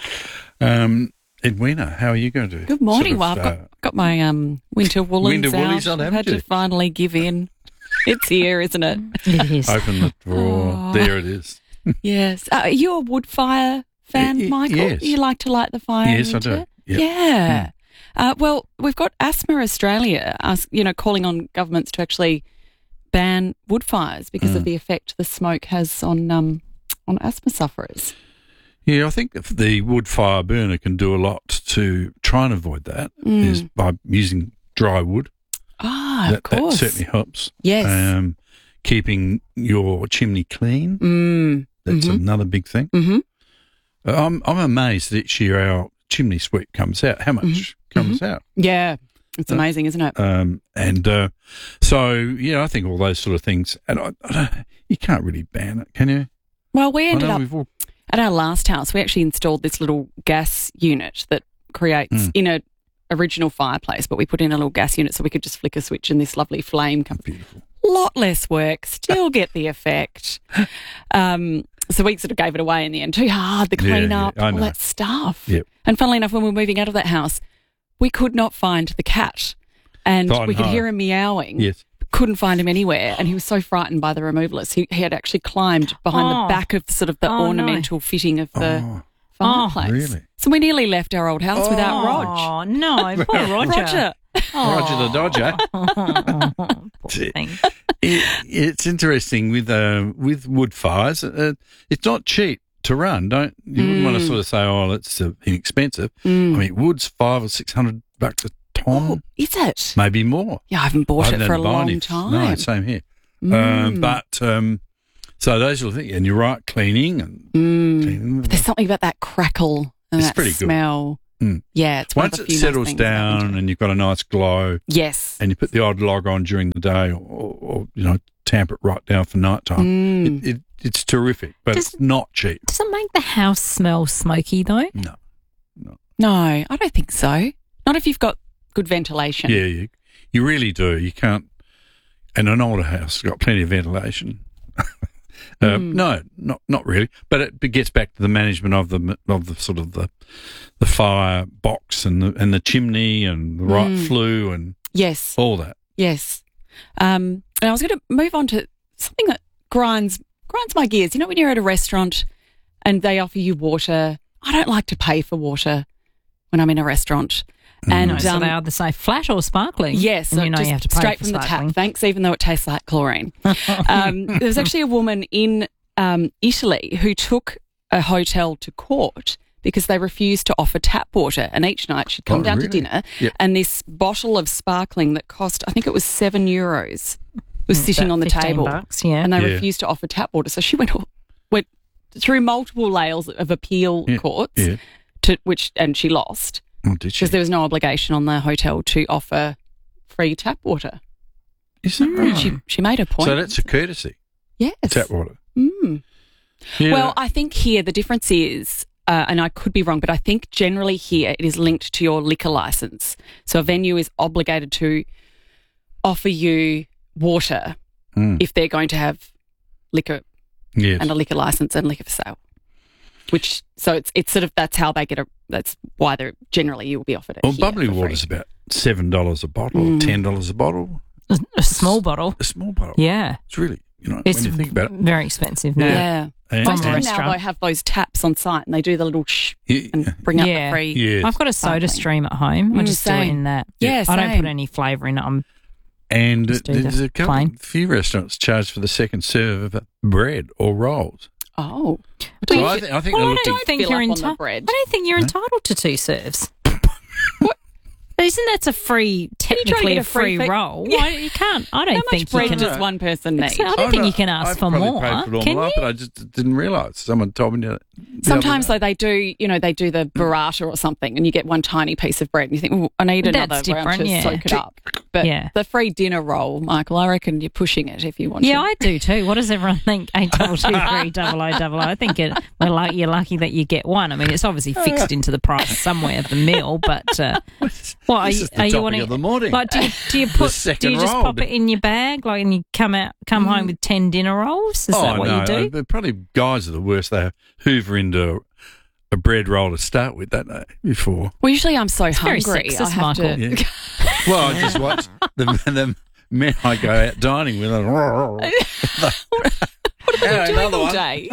S26: Um, Edwina, how are you going to?
S18: Good morning.
S26: Sort of,
S18: well, I've got, got my um, winter woolens
S26: winter
S18: out.
S26: woolies on,
S18: I've had
S26: haven't you?
S18: to finally give in. It's here, isn't it?
S25: It is.
S26: Open the drawer.
S18: Oh.
S26: There it is.
S18: Yes. Uh, are you a wood fire fan,
S26: Y- y-
S18: Michael?
S26: yes.
S18: You like to light the fire? in
S26: Yes, I do.
S18: winter?
S26: Yep.
S18: Yeah. Uh, well, we've got Asthma Australia, ask, you know, calling on governments to actually ban wood fires because
S26: Mm.
S18: of the effect the smoke has on um, on asthma sufferers.
S26: Yeah, I think if the wood fire burner can do a lot to try and avoid that
S18: Mm.
S26: is by using dry wood.
S18: Ah,
S26: that,
S18: of course.
S26: That certainly helps.
S18: Yes.
S26: Um, keeping your chimney clean.
S18: Mm.
S26: That's
S18: Mhm.
S26: another big thing.
S18: Mm-hmm.
S26: Uh, I'm I'm amazed that each year our chimney sweep comes out. How much
S18: Mm-hmm.
S26: comes
S18: Mhm.
S26: out?
S18: Yeah. It's
S26: Uh,
S18: amazing, isn't it?
S26: Um, and uh, so, yeah, I think all those sort of things, and I, I don't, you can't really ban it, can you?
S18: Well, we ended
S26: know
S18: up
S26: we've all-
S18: at our last house. We actually installed this little gas unit that creates
S26: Mm.
S18: in a original fireplace, but we put in a little gas unit so we could just flick a switch and this lovely flame comes.
S26: Beautiful.
S18: Lot less work, still get the effect. Um, so we sort of gave it away in the end. Too hard, the
S26: Yeah,
S18: clean
S26: yeah,
S18: up,
S26: I
S18: all
S26: know.
S18: that stuff.
S26: Yep.
S18: And funnily enough, when we were moving out of that house, we could not find the cat. And
S26: Fine,
S18: we could
S26: hi.
S18: hear him meowing.
S26: Yes.
S18: Couldn't find him anywhere, and he was so frightened by the removalists. He, he had actually climbed behind
S25: Oh.
S18: the back of sort of the
S25: Oh, no.
S18: ornamental fitting of the
S26: Oh.
S18: fireplace.
S26: Oh, really?
S18: So we nearly left our old house
S26: Oh.
S18: without Rog.
S25: Oh, no. Poor Roger.
S18: Roger.
S26: Roger the Dodger. it, it's interesting with uh, with wood fires. Uh, it's not cheap to run. Don't you wouldn't want to
S18: Mm.
S26: sort of say, "Oh, it's uh, inexpensive."
S18: Mm.
S26: I mean, wood's five or six hundred bucks a ton.
S18: Oh, is it?
S26: Maybe more.
S18: Yeah, I haven't bought
S26: I haven't
S18: it for a
S26: had to buy
S18: long
S26: any.
S18: time.
S26: No, same here.
S18: Mm.
S26: Um, but um, so those sort of things, and you're right, cleaning and
S18: Mm.
S26: cleaning.
S18: There's something about that crackle and
S26: It's
S18: that
S26: pretty good.
S18: smell.
S26: Mm.
S18: Yeah, it's one
S26: Once
S18: of
S26: it
S18: the few nice
S26: settles
S18: things about
S26: down and you've got a nice glow,
S18: Yes.
S26: and you put the odd log on during the day, or, or, or you know, tamp it right down for night time.
S18: Mm.
S26: It, it, it's terrific, but
S25: Does-
S26: it's not cheap.
S25: Does it make the house smell smoky, though?
S26: No.
S18: No, I don't think so. Not if you've got good ventilation.
S26: Yeah, you you really do. You can't. And an older house has got plenty of ventilation. Uh,
S18: Mm.
S26: No, not not really. But it gets back to the management of the of the sort of the the fire box and the and the chimney and the right
S18: Mm.
S26: flue and
S18: Yes.
S26: all that.
S18: Yes. Um, and I was going to move on to something that grinds grinds my gears. You know, when you're at a restaurant and they offer you water, I don't like to pay for water when I'm in a restaurant. And
S25: No, so
S18: um,
S25: they either say flat or sparkling.
S18: Yes,
S25: and
S18: so
S25: you know
S18: just
S25: you have to pay
S18: straight
S25: for
S18: from the
S25: sparkling.
S18: tap. Thanks, even though it tastes like chlorine. um, there was actually a woman in um, Italy who took a hotel to court because they refused to offer tap water, and each night she'd come
S26: Oh,
S18: down
S26: really?
S18: to dinner,
S26: Yep.
S18: and this bottle of sparkling that cost, I think it was seven euros, was
S25: Mm,
S18: sitting
S25: about
S18: on the
S25: fifteen
S18: table,
S25: bucks, yeah.
S18: and they
S26: Yeah.
S18: refused to offer tap water. So she went went through multiple layers of appeal
S26: Yeah,
S18: courts,
S26: yeah.
S18: to which, and she lost.
S26: Oh, did she?
S18: Because there was no obligation on the hotel to offer free tap water.
S26: Is that right?
S18: She she made a point.
S26: So that's a courtesy.
S18: yes.
S26: Tap water.
S18: Mm.
S26: Yeah.
S18: Well, I think here the difference is, uh, and I could be wrong, but I think generally here it is linked to your liquor license. So a venue is obligated to offer you water
S26: Mm.
S18: if they're going to have liquor
S26: Yes.
S18: and a liquor license and liquor for sale. Which so it's it's sort of that's how they get a that's why they're generally you will be offered it.
S26: Well,
S18: here
S26: bubbly
S18: for free.
S26: water's about seven dollars a bottle,
S18: Mm.
S26: or ten dollars a bottle.
S25: A, a small bottle.
S26: A small bottle.
S25: Yeah.
S26: It's really, you know,
S25: It's
S26: when you think about it.
S25: very expensive now.
S18: Yeah.
S26: And-
S18: Most of them
S26: and-
S18: now though have those taps on site and they do the little shh
S26: Yeah.
S18: and bring up
S25: Yeah.
S18: the free.
S26: Yes.
S25: I've got a soda
S18: sparkling.
S25: stream at home. I
S18: Mm,
S25: just do it
S18: same.
S25: in that.
S18: Yeah,
S25: I don't
S18: same.
S25: put any flavour in it. I'm
S26: And
S25: Just do
S26: there's
S25: the
S26: a couple,
S25: plain.
S26: few restaurants charge for the second serve of bread or rolls.
S18: Oh.
S26: So
S18: Well,
S26: I,
S18: you
S26: thi- I think
S25: well,
S26: they're
S25: I
S26: looking.
S25: don't think
S18: fill
S25: you're
S18: up on the
S25: entitled.
S18: bread.
S25: I don't think you're
S26: Huh?
S25: entitled to two serves. Isn't that a free,
S18: try to
S25: technically
S18: get
S25: a
S18: a free
S25: free
S18: fe-
S25: roll?
S18: Yeah.
S25: Why, you can't. I don't
S18: How
S25: think
S18: much bread
S25: you can.
S18: does one person need?
S25: I don't think you can ask
S26: I've
S25: for
S26: probably
S25: more.
S26: paid for it all
S25: Can
S26: my life,
S25: you?
S26: but I just didn't realise. Someone told me that. the
S18: Sometimes
S26: other
S18: though they do, you know, they do the burrata or something, and you get one tiny piece of bread, and you think, oh, I need
S25: That's
S18: another round
S25: different,
S18: to
S25: yeah.
S18: soak it up. But
S25: Yeah.
S18: the free dinner roll, Michael, I reckon you're pushing it if you want
S25: Yeah,
S18: to.
S25: I do too. What does everyone think? Eight double two three double o double o. I think it, we're like you're lucky that you get one. I mean, it's obviously fixed into the price somewhere of the meal, but uh, what are
S26: This
S25: you?
S26: is the
S25: Are you
S26: topic
S25: wanting?
S26: of the morning.
S25: Like, do you, do you put?
S26: second
S25: Do you just
S26: roll.
S25: pop it in your bag, like, and you come out, come home with ten dinner rolls? Is
S26: oh,
S25: that what
S26: no,
S25: you do?
S26: uh, probably guys are the worst. They hoover into a bread roll to start with, don't they? Before.
S18: Well, usually I'm so
S25: It's very
S18: hungry. I
S25: sexist,
S18: have
S25: Michael.
S18: to.
S26: Yeah. Well, I just watch the, the men I go out dining with.
S18: What are
S26: Yeah,
S18: you doing
S26: another
S18: all
S26: one.
S18: day?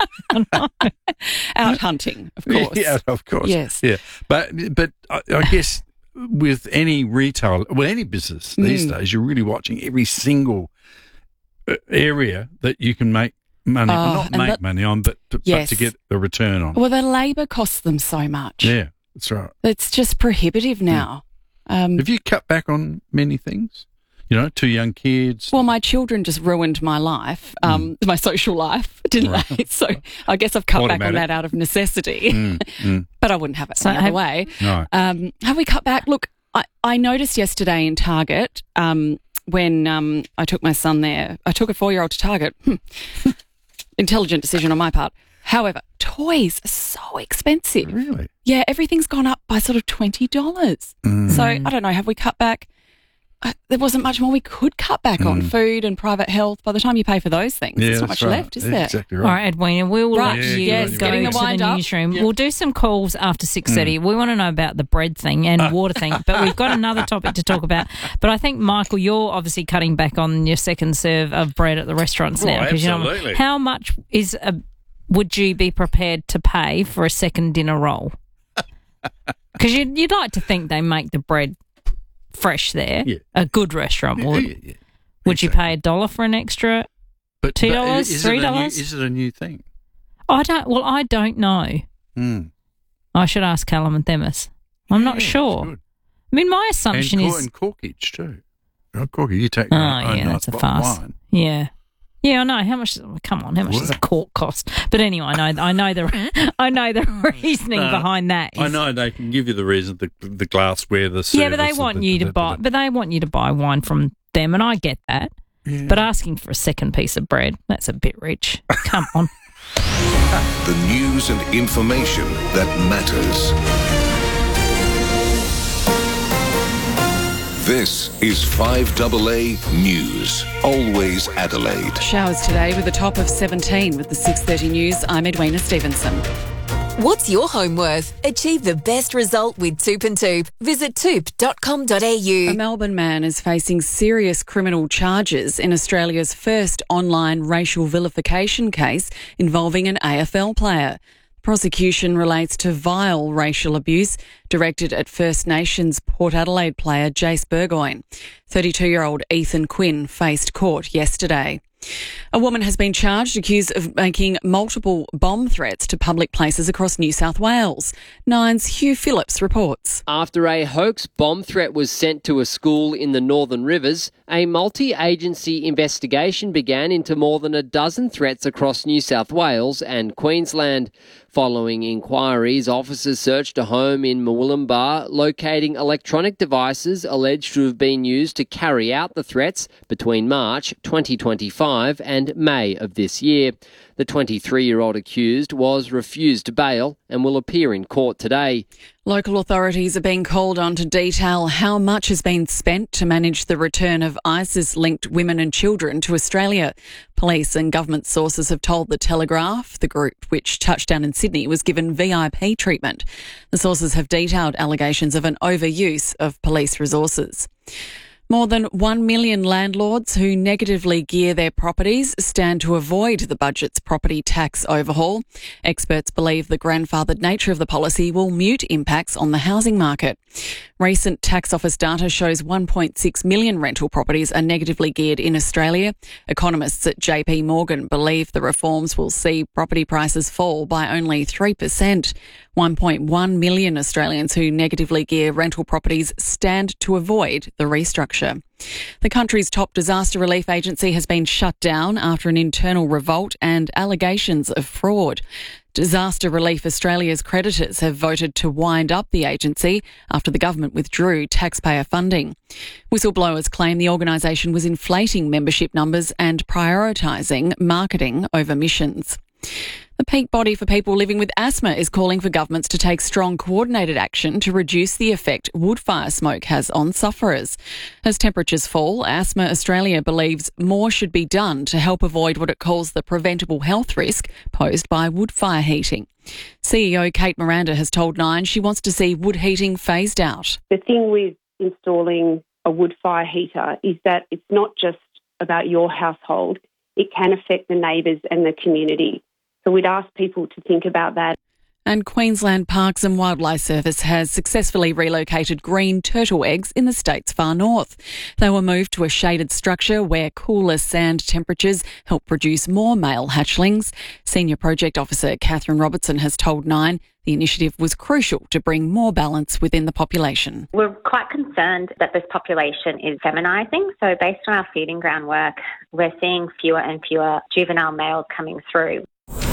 S18: Out hunting, of course.
S26: Yeah, of course.
S18: Yes.
S26: Yeah, but but I, I guess with any retail, well, any business these
S18: Mm.
S26: days, you're really watching every single uh, area that you can make money,
S18: Oh,
S26: well, not
S18: and
S26: make
S18: that-
S26: money on, but to,
S18: Yes.
S26: but to get the return on.
S18: Well, the labour costs them so much.
S26: Yeah, that's right.
S18: It's just prohibitive now. Um,
S26: Have you cut back on many things? You know, two young kids.
S18: Well, my children just ruined my life, um, my social life, didn't
S26: Right.
S18: they? So I guess I've cut back on
S26: Automatic.
S18: that out of necessity.
S26: Mm, mm.
S18: But I wouldn't have it
S25: So
S18: any other
S25: have-
S18: way.
S26: No.
S18: Um, have we cut back? Look, I, I noticed yesterday in Target um, when um, I took my son there, I took a four-year-old to Target. Hmm. Intelligent decision on my part. However, toys are so expensive.
S26: Really?
S18: Yeah, everything's gone up by sort of twenty dollars.
S26: Mm.
S18: So I don't know, have we cut back? Uh, there wasn't much more we could cut back on.
S26: Mm.
S18: Food and private health. By the time you pay for those things,
S26: Yeah,
S18: there's not
S26: that's
S18: much
S26: right.
S18: left, is
S26: Yeah,
S18: there?
S26: Exactly
S25: All
S26: right.
S25: right, Edwina, we will
S18: Right,
S25: let
S26: Yeah,
S25: you
S18: yes,
S25: go
S18: getting the
S25: to
S18: wind
S25: the
S18: up.
S25: newsroom.
S18: Yeah.
S25: We'll do some calls after six
S26: Mm.
S25: thirty. We want to know about the bread thing and water thing, but we've got another topic to talk about. But I think, Michael, you're obviously cutting back on your second serve of bread at the restaurants
S26: Oh,
S25: now. 'cause you know,
S26: absolutely.
S25: how much is a would you be prepared to pay for a second dinner roll? Because you'd, you'd like to think they make the bread fresh there.
S26: Yeah.
S25: A good restaurant would.
S26: Yeah, yeah, yeah.
S25: Would you pay a dollar for an extra
S26: But
S25: two
S26: but
S25: dollars,
S26: is it
S25: three
S26: a new-
S25: dollars?
S26: Is it a new thing?
S25: I don't. Well, I don't know.
S26: Mm.
S25: I should ask Callum and Themis. I'm not
S26: Yeah,
S25: sure.
S26: it's
S25: I mean, my assumption
S26: and,
S25: is.
S26: cor- and corkage too. Oh, corkage, you take
S25: Oh,
S26: your own
S25: yeah,
S26: nice
S25: that's a
S26: bottle of
S25: farce.
S26: wine.
S25: Yeah. Yeah, I know. How much? Come on, how much does a cork cost? But anyway, I know, I know the, I know the reasoning
S26: No,
S25: behind that.
S26: I
S25: is-
S26: know they can give you the reason, the the glassware, the
S25: Yeah, but they
S26: service,
S25: want
S26: the-
S25: you
S26: the-
S25: to
S26: the-
S25: buy, but they want you to buy wine from them, and I get that.
S26: Yeah.
S25: But asking for a second piece of bread, that's a bit rich. Come on.
S17: The news and information that matters. This is five A A News. Always Adelaide.
S18: Showers today with a top of seventeen with the six thirty news. I'm Edwina Stevenson.
S23: What's your home worth? Achieve the best result with Toop and Toop. Visit toop dot com dot a u.
S18: A Melbourne man is facing serious criminal charges in Australia's first online racial vilification case involving an A F L player. Prosecution relates to vile racial abuse directed at First Nations Port Adelaide player Jace Burgoyne. thirty-two-year-old Ethan Quinn faced court yesterday. A woman has been charged, accused of making multiple bomb threats to public places across New South Wales. Nine's Hugh Phillips reports.
S8: After a hoax bomb threat was sent to a school in the Northern Rivers, a multi-agency investigation began into more than a dozen threats across New South Wales and Queensland. Following inquiries, officers searched a home in Murwillumbah, locating electronic devices alleged to have been used to carry out the threats between March twenty twenty-five and May of this year. The twenty-three-year-old accused was refused bail and will appear in court today.
S18: Local authorities are being called on to detail how much has been spent to manage the return of ISIS-linked women and children to Australia. Police and government sources have told The Telegraph the group, which touched down in Sydney, was given V I P treatment. The sources have detailed allegations of an overuse of police resources. More than one million landlords who negatively gear their properties stand to avoid the budget's property tax overhaul. Experts believe the grandfathered nature of the policy will mute impacts on the housing market. Recent tax office data shows one point six million rental properties are negatively geared in Australia. Economists at J P Morgan believe the reforms will see property prices fall by only three percent. one point one million Australians who negatively gear rental properties stand to avoid the restructure. The country's top disaster relief agency has been shut down after an internal revolt and allegations of fraud. Disaster Relief Australia's creditors have voted to wind up the agency after the government withdrew taxpayer funding. Whistleblowers claim the organisation was inflating membership numbers and prioritising marketing over missions. The peak body for people living with asthma is calling for governments to take strong coordinated action to reduce the effect wood fire smoke has on sufferers. As temperatures fall, Asthma Australia believes more should be done to help avoid what it calls the preventable health risk posed by wood fire heating. C E O Kate Miranda has told Nine she wants to see wood heating phased out.
S9: The thing with installing a wood fire heater is that it's not just about your household. It can affect the neighbours and the community. So we'd ask people to think about that.
S18: And Queensland Parks and Wildlife Service has successfully relocated green turtle eggs in the state's far north. They were moved to a shaded structure where cooler sand temperatures help produce more male hatchlings. Senior Project Officer Catherine Robertson has told Nine the initiative was crucial to bring more balance within the population.
S10: We're quite concerned that this population is feminising. So based on our feeding ground work, we're seeing fewer and fewer juvenile males coming through.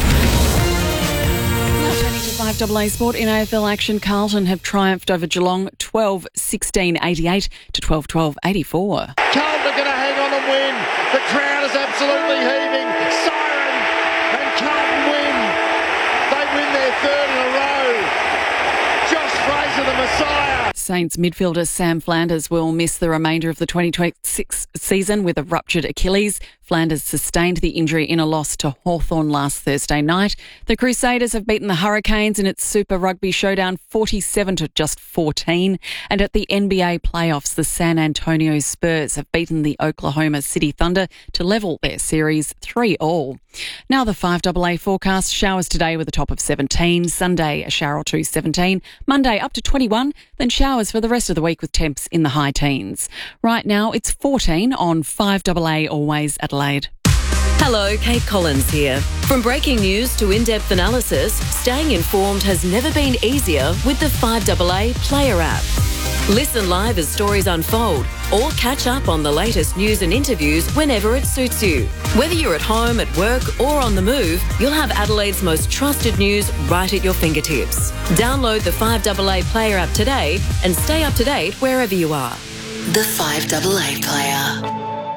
S18: five A A Sport in A F L action. Carlton have triumphed over Geelong twelve sixteen eighty-eight to twelve twelve eighty-four.
S11: Carlton are going to hang on and win. The crowd is absolutely heaving. Siren and Carlton win. They win their third in a row. Josh Fraser, the Messiah.
S18: Saints midfielder Sam Flanders will miss the remainder of the twenty twenty-six season with a ruptured Achilles. Flanders sustained the injury in a loss to Hawthorn last Thursday night. The Crusaders have beaten the Hurricanes in its Super Rugby showdown forty-seven to just fourteen. And at the N B A playoffs, the San Antonio Spurs have beaten the Oklahoma City Thunder to level their series three all. Now the five A A forecast. Showers today with a top of seventeen. Sunday, a shower or two, seventeen. Monday up to twenty-one. Then showers for the rest of the week with temps in the high teens. Right now, it's fourteen on five A A Always Adelaide.
S4: Hello, Kate Collins here. From breaking news to in-depth analysis, staying informed has never been easier with the five A A Player app. Listen live as stories unfold or catch up on the latest news and interviews whenever it suits you. Whether you're at home, at work or on the move, you'll have Adelaide's most trusted news right at your fingertips. Download the five A A Player app today and stay up to date wherever you are.
S13: The five A A Player.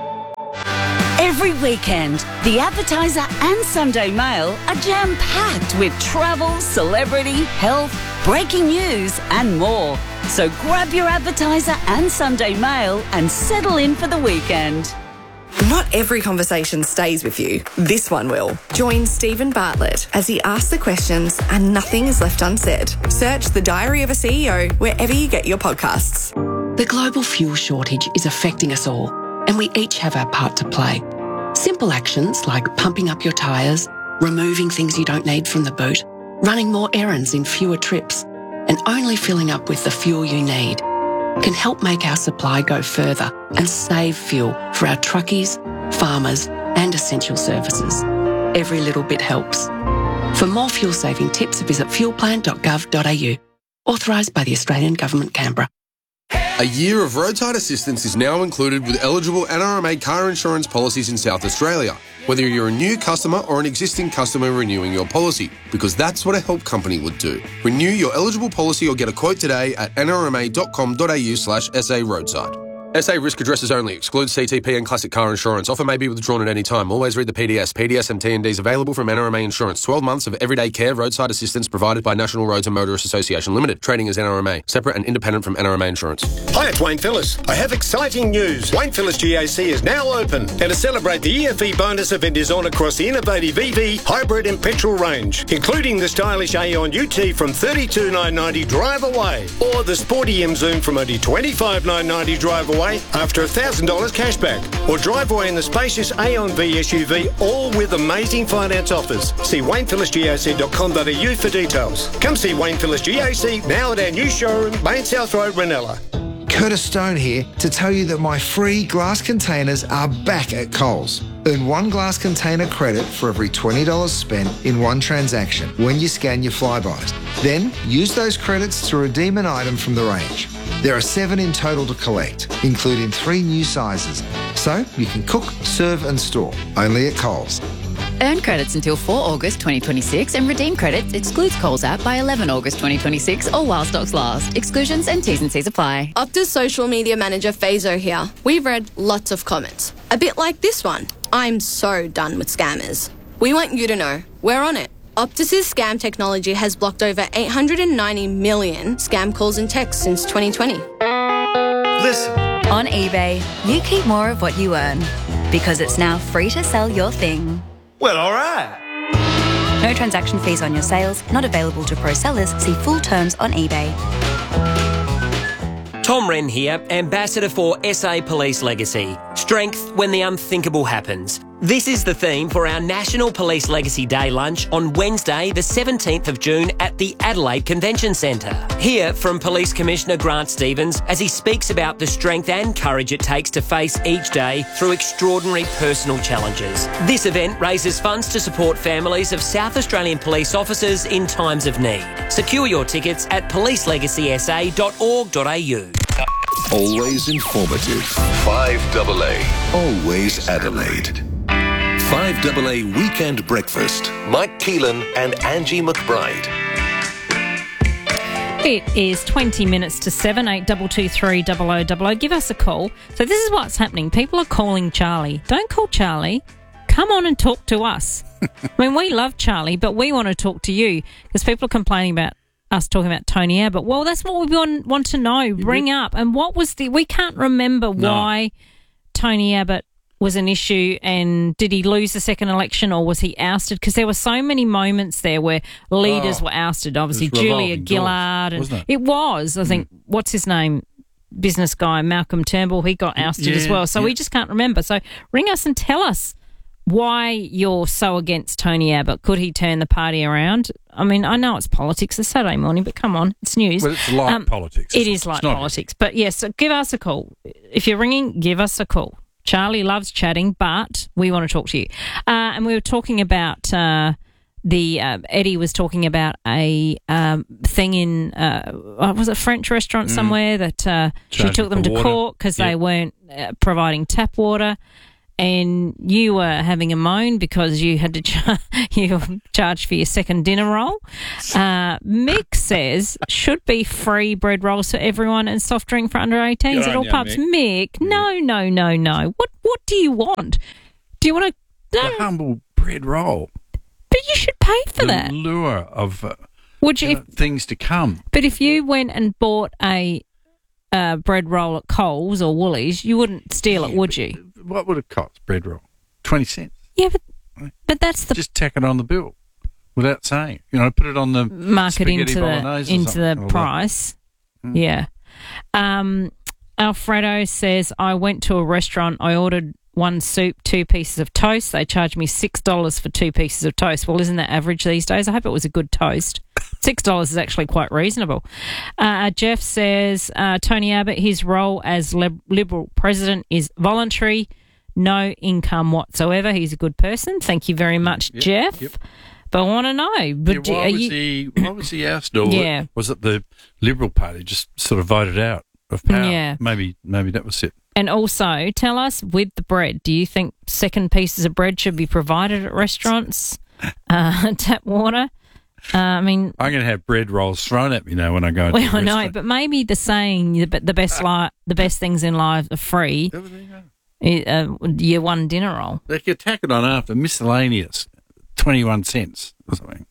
S14: Every weekend, The Advertiser and Sunday Mail are jam-packed with travel, celebrity, health, breaking news and more. So grab your Advertiser and Sunday Mail and settle in for the weekend.
S15: Not every conversation stays with you. This one will. Join Stephen Bartlett as he asks the questions and nothing is left unsaid. Search The Diary of a C E O wherever you get your podcasts.
S16: The global fuel shortage is affecting us all, and we each have our part to play. Simple actions like pumping up your tyres, removing things you don't need from the boot, running more errands in fewer trips, and only filling up with the fuel you need can help make our supply go further and save fuel for our truckies, farmers, and essential services. Every little bit helps. For more fuel-saving tips, visit fuel plan dot gov dot a u. Authorised by the Australian Government, Canberra.
S19: A year of roadside assistance is now included with eligible N R M A car insurance policies in South Australia, whether you're a new customer or an existing customer renewing your policy, because that's what a help company would do. Renew your eligible policy or get a quote today at n r m a dot com dot a u slash s a roadside. S A risk addresses only. Excludes C T P and classic car insurance. Offer may be withdrawn at any time. Always read the P D S. P D S and T N Ds available from N R M A Insurance. twelve months of everyday care roadside assistance provided by National Roads and Motorists Association Limited. Trading as N R M A. Separate and independent from N R M A Insurance.
S20: Hi, it's Wayne Phillips. I have exciting news. Wayne Phillips G A C is now open. And to celebrate, the E F E bonus event is on across the innovative E V, hybrid and petrol range, including the stylish Aeon U T from thirty-two thousand nine hundred ninety drive away, or the sporty M Zoom from only twenty-five thousand nine hundred ninety drive away after a one thousand dollars cashback, or drive away in the spacious Aeon V S U V, all with amazing finance offers. See wayne phillips g a c dot com dot a u for details. Come see Wayne Phillips G A C now at our new showroom, Main South Road, Ranella.
S27: Curtis Stone here to tell you that my free glass containers are back at Coles. Earn one glass container credit for every twenty dollars spent in one transaction when you scan your Flybys. Then use those credits to redeem an item from the range. There are seven in total to collect, including three new sizes. So you can cook, serve and store, only at Coles.
S28: Earn credits until four August twenty twenty-six and redeem credits excludes Coles app by eleven August twenty twenty-six or while stocks last. Exclusions and T's and C's apply.
S29: Optus social media manager Fazo here. We've read lots of comments. A bit like this one. I'm so done with scammers. We want you to know we're on it. Optus's scam technology has blocked over eight hundred ninety million scam calls and texts since twenty twenty.
S30: Listen. On eBay, you keep more of what you earn because it's now free to sell your thing. Well, all right. No transaction fees on your sales, not available to pro sellers. See full terms on eBay.
S31: Tom Wren here, Ambassador for S A Police Legacy. Strength when the unthinkable happens. This is the theme for our National Police Legacy Day lunch on Wednesday, the seventeenth of June at the Adelaide Convention Centre. Hear from Police Commissioner Grant Stevens as he speaks about the strength and courage it takes to face each day through extraordinary personal challenges. This event raises funds to support families of South Australian police officers in times of need. Secure your tickets at police legacy s a dot org dot a u.
S17: Always informative. five A A. Always Adelaide. five A A Weekend Breakfast. Mike Keelan and Angie McBride.
S25: It is twenty minutes to seven, eight two two three double oh double oh. Give us a call. So this is what's happening. People are calling Charlie. Don't call Charlie. Come on and talk to us. I mean, we love Charlie, but we want to talk to you because people are complaining about us talking about Tony Abbott. Well, that's what we want, want to know. Bring up. And what was the... We can't remember
S1: No.
S25: why Tony Abbott was an issue, and did he lose the second election or was he ousted? Because there were so many moments there where leaders
S1: Oh,
S25: were ousted. Obviously,
S1: it was
S25: Julia
S1: revolving
S25: Gillard.
S1: doors,
S25: and
S1: wasn't it?
S25: It was. I think, what's his name? Business guy, Malcolm Turnbull, he got ousted
S1: Yeah,
S25: as well. So
S1: yeah.
S25: we just can't remember. So ring us and tell us why you're so against Tony Abbott. Could he turn the party around? I mean, I know it's politics, it's Saturday morning, but come on, it's news.
S1: Well, it's light
S25: Um,
S1: politics.
S25: It
S1: It's-
S25: is
S1: it's
S25: like
S1: not-
S25: politics. But yes, so give us a call. If you're ringing, give us a call. Charlie loves chatting, but we want to talk to you. Uh, and we were talking about uh, the uh, Eddie was talking about a um, thing in uh, was it a French restaurant
S1: Mm.
S25: somewhere that uh, she
S1: Charged
S25: took them
S1: for
S25: to
S1: water.
S25: court because they
S1: Yep.
S25: weren't uh, providing tap water. And you were having a moan because you had to char- you were charged for your second dinner roll. Uh, Mick says should be free bread rolls for everyone and soft drink for under eighteens
S1: Good
S25: at all
S1: on you,
S25: pubs.
S1: Mick.
S25: Mick, no, no, no, no. What what do you want? Do you want to?
S1: The humble bread roll.
S25: But you should pay for
S1: the
S25: that.
S1: lure of uh,
S25: Would you?
S1: you
S25: If,
S1: know, things to come.
S25: but if you went and bought a uh, bread roll at Coles or Woolies, you wouldn't steal it, would you?
S1: What would it cost, bread roll? twenty cents.
S25: Yeah, but but that's the
S1: Just tack it on the bill without saying. You know, put it on the
S25: mark it
S1: spaghetti
S25: into
S1: bolognese
S25: the
S1: or
S25: into
S1: something,
S25: the
S1: or
S25: price.
S1: Mm.
S25: Yeah. Um, Alfredo says I went to a restaurant. I ordered one soup, two pieces of toast. They charged me six dollars for two pieces of toast. Well, isn't that average these days? I hope it was a good toast. Six dollars is actually quite reasonable. Uh, Jeff says uh, Tony Abbott, his role as lib- Liberal president is voluntary, no income whatsoever. He's a good person. Thank you very much,
S1: Yep,
S25: Jeff.
S1: yep.
S25: But I want to know. But
S1: Yeah,
S25: do-
S1: why
S25: are
S1: was
S25: you-
S1: he? Why was he ousted? Or
S25: Yeah.
S1: Was it the Liberal Party just sort of voted out of power?
S25: Yeah.
S1: Maybe. Maybe that was it.
S25: And also, tell us with the bread, do you think second pieces of bread should be provided at restaurants? Uh, tap water? Uh, I mean,
S1: I'm going to have bread rolls thrown at me now when I go into
S25: well,
S1: a
S25: I know,
S1: restaurant.
S25: but maybe the saying the, the best li- the best things in life are free. Uh, your one dinner roll.
S1: They could tack it on after miscellaneous, twenty-one cents or something.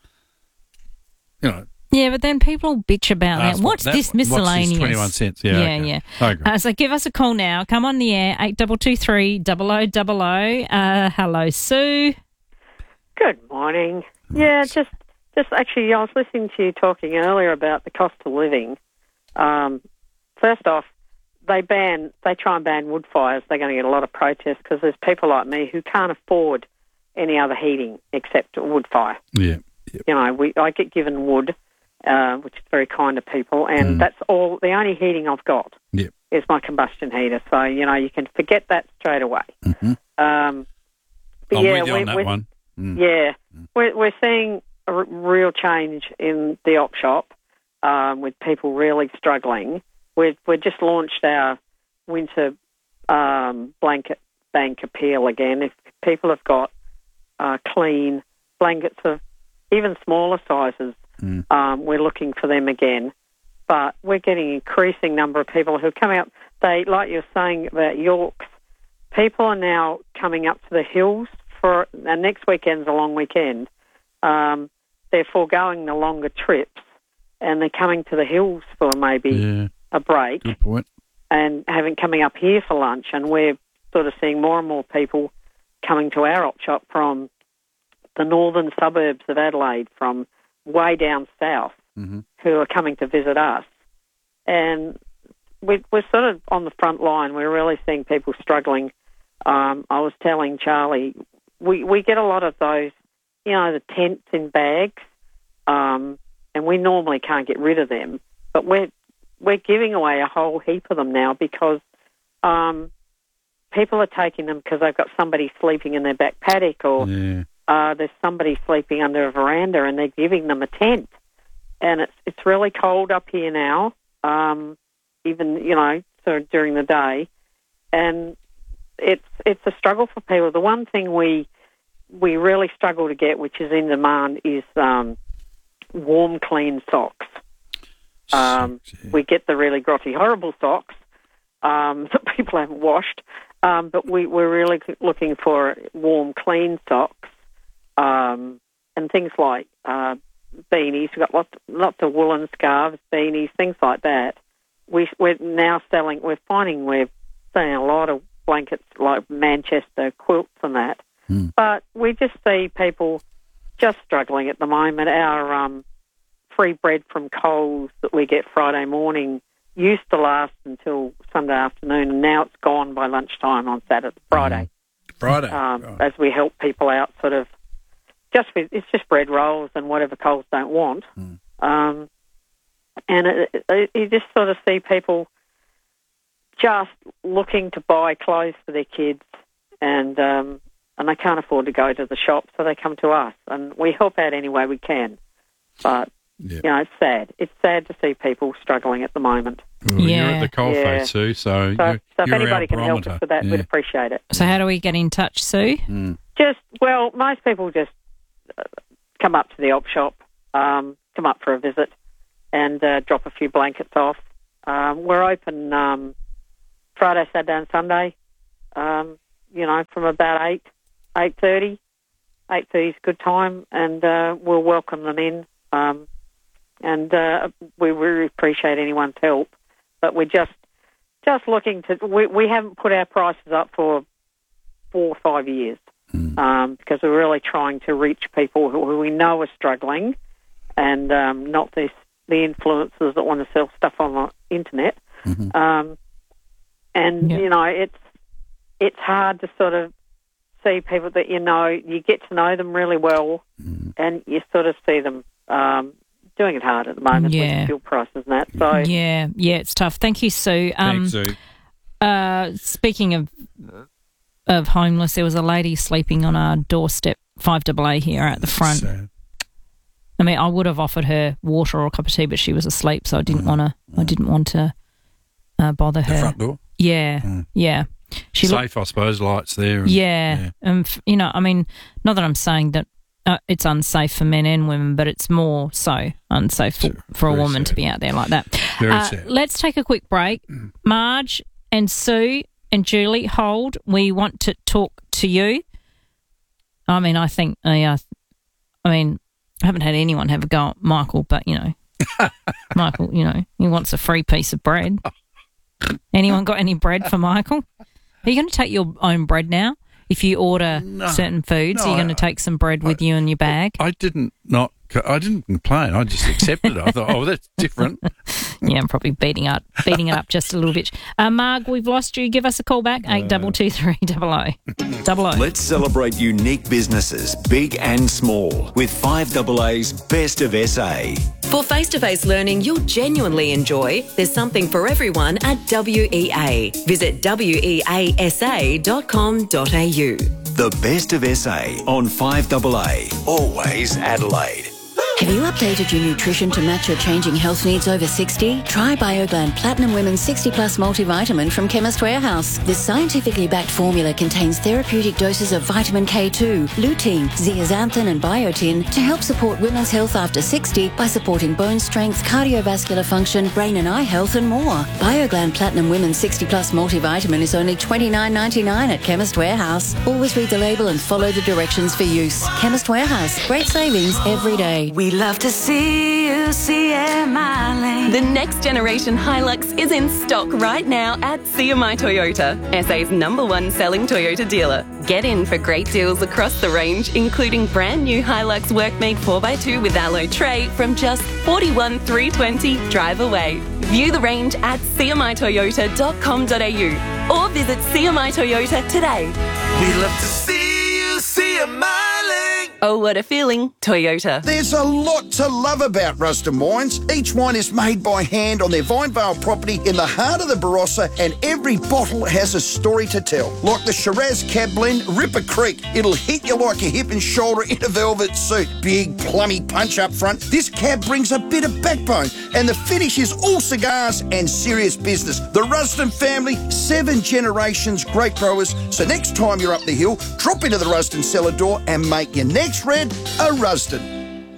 S1: You know.
S25: Yeah, but then people bitch about
S1: Ask
S25: that.
S1: what
S25: What's
S1: that-
S25: this
S1: what's this
S25: miscellaneous?
S1: twenty-one cents? Yeah,
S25: yeah,
S1: okay.
S25: yeah.
S1: I agree.
S25: Uh, so give us a call now. Come on the air, eight two two three, double oh double oh. Uh, hello, Sue.
S2: Good morning. Yeah, just just actually, I was listening to you talking earlier about the cost of living. Um, first off, they ban, they try and ban wood fires. They're going to get a lot of protests because there's people like me who can't afford any other heating except a wood fire.
S1: Yeah.
S2: You know, we I get given wood, uh, which is very kind of people, and
S1: Mm.
S2: that's all. The only heating I've got
S1: Yep.
S2: is my combustion heater. So you know, you can forget that straight away.
S1: Mm-hmm.
S2: Um, but
S1: I'm
S2: yeah,
S1: with you
S2: we-
S1: on that
S2: we-
S1: one. Mm.
S2: Yeah, we're, we're seeing a r- real change in the op shop um, with people really struggling. We've we just launched our winter um, blanket bank appeal again. If people have got uh, clean blankets of even smaller sizes,
S1: Mm.
S2: um, we're looking for them again. But we're getting an increasing number of people who come out. They, like you're saying about Yorks, people are now coming up to the hills for, and next weekend's a long weekend. Um, they're foregoing the longer trips and they're coming to the hills for maybe
S1: Yeah.
S2: a break
S1: Good point.
S2: and having coming up here for lunch. And we're sort of seeing more and more people coming to our op shop from the northern suburbs of Adelaide, from way down south,
S1: Mm-hmm.
S2: who are coming to visit us. And we, we're sort of on the front line. We're really seeing people struggling. Um, I was telling Charlie, we, we get a lot of those, you know, the tents in bags, um, and we normally can't get rid of them, but we're, we're giving away a whole heap of them now because um, people are taking them because they've got somebody sleeping in their back paddock, or
S1: Yeah.
S2: uh, there's somebody sleeping under a veranda and they're giving them a tent. And it's it's really cold up here now, um, even, you know, sort of during the day. And it's it's a struggle for people. The one thing we we really struggle to get, which is in demand, is um, warm, clean socks. Um, we get the really grotty, horrible socks um, that people haven't washed, um, but we, we're really looking for warm, clean socks, um, and things like uh, beanies. We've got lots, lots of woolen scarves, beanies, things like that. We, we're now selling, we're finding we're selling a lot of blankets like Manchester quilts and that. Mm. But we just see people just struggling at the moment. Our um, free bread from Coles that we get Friday morning used to last until Sunday afternoon, and now it's gone by lunchtime on Saturday, Friday.
S1: Mm. Friday.
S2: Um,
S1: right.
S2: As we help people out sort of, just with, it's just bread rolls and whatever Coles don't want. Mm. Um, and it, it, you just sort of see people just looking to buy clothes for their kids, and um, and they can't afford to go to the shop, so they come to us, and we help out any way we can. But, yeah. you know, it's sad. It's sad to see people struggling at the moment.
S1: Well, yeah. You're at the coalface, yeah. Sue, so,
S2: so,
S1: you're,
S2: so if
S1: you're
S2: anybody can help us with that, yeah. we'd appreciate it.
S25: So how do we get in touch, Sue?
S1: Mm.
S2: Just, well, most people just uh, come up to the op shop, um, come up for a visit, and uh, drop a few blankets off. Um, we're open um, Friday, Saturday and Sunday, um, you know, from about eight, eight thirty. eight thirty is a good time, and uh, we'll welcome them in. Um, and uh, we really appreciate anyone's help. But we're just just looking to... We, we haven't put our prices up for four or five years mm. um, because we're really trying to reach people who, who we know are struggling, and um, not this, the influencers that want to sell stuff on the internet. Mm-hmm. Um, and, yeah. you know, it's it's hard to sort of see people that you know, you get to know them really well, mm. and you sort of see them um, doing it hard at the moment
S25: yeah.
S2: with fuel prices and that. So
S25: Yeah, yeah, it's tough. Thank you, Sue. Um,
S1: Thanks, Sue.
S25: Uh, speaking of of homeless, there was a lady sleeping on our doorstep, five double A here at the front.
S1: Sad.
S25: I mean, I would have offered her water or a cup of tea, but she was asleep, so I didn't mm. want to. I didn't want to uh, bother
S1: the
S25: her.
S1: Front door.
S25: Yeah,
S1: mm.
S25: yeah. She
S1: Safe,
S25: looked,
S1: I suppose. Lights there. And,
S25: yeah,
S1: yeah.
S25: and you know, I mean, not that I'm saying that uh, it's unsafe for men and women, but it's more so unsafe for,
S1: Sure.
S25: for a
S1: Very
S25: woman
S1: sad.
S25: to be out there like that.
S1: Very
S25: uh,
S1: sad.
S25: Let's take a quick break. Marge and Sue and Julie, hold. We want to talk to you. I mean, I think, uh, yeah, I mean, I haven't had anyone have a go at Michael, but, you know, Michael, you know, he wants a free piece of bread. Anyone got any bread for Michael? Are you going to take your own bread now? If you order
S1: No.
S25: certain foods,
S1: No,
S25: you're going to take some bread with you in your bag?
S1: I didn't not. I didn't complain. I just accepted it. I thought, oh, that's different.
S25: Yeah, I'm probably beating up, beating it up just a little bit. Uh, Marg, we've lost you. Give us a call back, eight double two three double O. Double O.
S3: Let's celebrate unique businesses, big and small, with five double A's Best of S A.
S4: For face-to-face learning you'll genuinely enjoy, there's something for everyone at W E A. Visit W E A S A dot com dot A U.
S3: The Best of S A on five double A. Always Adelaide.
S5: Have you updated your nutrition to match your changing health needs over sixty? Try BioGland Platinum Women's sixty plus multivitamin from Chemist Warehouse. This scientifically backed formula contains therapeutic doses of vitamin K two, lutein, zeaxanthin and biotin to help support women's health after sixty by supporting bone strength, cardiovascular function, brain and eye health and more. BioGland Platinum Women's sixty plus multivitamin is only twenty-nine ninety-nine at Chemist Warehouse. Always read the label and follow the directions for use. Chemist Warehouse. Great savings every day.
S6: We love to see you see a mile.
S7: The next generation Hilux is in stock right now at C M I Toyota, S A's number one selling Toyota dealer. Get in for great deals across the range, including brand new Hilux Workmate four by two with alloy tray from just forty-one thousand three hundred twenty drive away. View the range at C M I Toyota dot com dot A U or visit C M I Toyota today.
S6: We love to see you see a mile.
S7: Oh, what a feeling. Toyota.
S8: There's a lot to love about Rusden Wines. Each wine is made by hand on their Vinevale property in the heart of the Barossa, and every bottle has a story to tell. Like the Shiraz Cab Blend, Ripper Creek. It'll hit you like a hip and shoulder in a velvet suit. Big, plummy punch up front. This cab brings a bit of backbone, and the finish is all cigars and serious business. The Rusden family, seven generations, great growers. So next time you're up the hill, drop into the Rusden cellar door and make your next red a Rusden.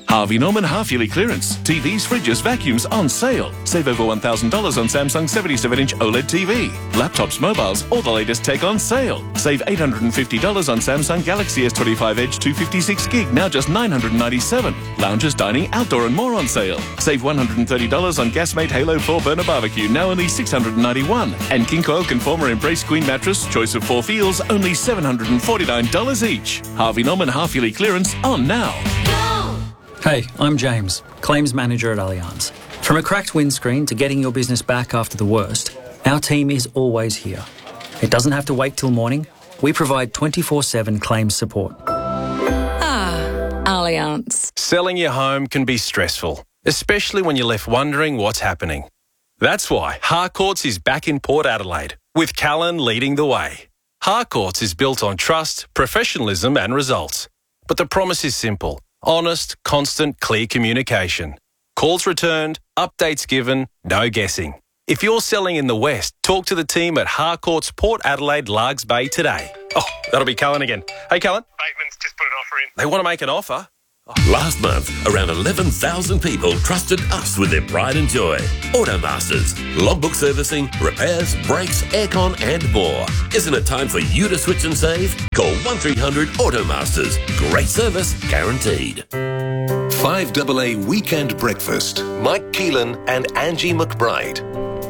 S9: Harvey Norman half-yearly clearance. T Vs, fridges, vacuums on sale. Save over one thousand dollars on Samsung seventy-seven inch OLED T V. Laptops, mobiles, all the latest tech on sale. Save eight hundred fifty dollars on Samsung Galaxy S twenty-five Edge two fifty-six gig, now just nine hundred ninety-seven dollars. Lounges, dining, outdoor and more on sale. Save one hundred thirty dollars on Gasmate Halo four burner barbecue, now only six hundred ninety-one dollars. And King Coil Conformer Embrace Queen mattress, choice of four feels, only seven hundred forty-nine dollars each. Harvey Norman half-yearly clearance on now.
S10: Hey, I'm James, Claims Manager at Allianz. From a cracked windscreen to getting your business back after the worst, our team is always here. It doesn't have to wait till morning. We provide twenty-four seven claims support.
S14: Ah, Allianz.
S11: Selling your home can be stressful, especially when you're left wondering what's happening. That's why Harcourts is back in Port Adelaide, with Callan leading the way. Harcourts is built on trust, professionalism and results. But the promise is simple. Honest, constant, clear communication. Calls returned, updates given, no guessing. If you're selling in the West, talk to the team at Harcourts Port Adelaide Largs Bay today. Oh, that'll be Callan again. Hey, Callan.
S12: Bateman's just put an offer in.
S11: They want to make an offer?
S13: Last month, around eleven thousand people trusted us with their pride and joy. Automasters. Logbook servicing, repairs, brakes, aircon and more. Isn't it time for you to switch and save? Call one three hundred Automasters. Great service guaranteed.
S17: five A A Weekend Breakfast. Mike Keelan and Angie McBride.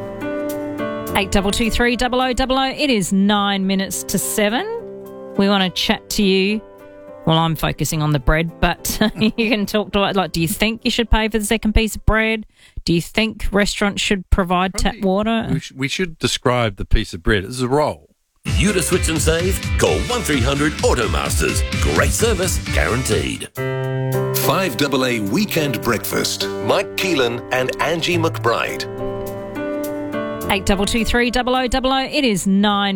S25: Eight double two three double o double o. It is nine minutes to seven. We want to chat to you. Well, I'm focusing on the bread, but you can talk to like. Do you think you should pay for the second piece of bread? Do you think restaurants should provide Probably, tap water?
S1: We, sh- we should describe the piece of bread as a roll.
S13: You to switch and save? Call one three hundred Automasters. Great service guaranteed.
S17: five A A Weekend Breakfast. Mike Keelan and Angie McBride.
S25: Eight double two three double o double o. It is nine.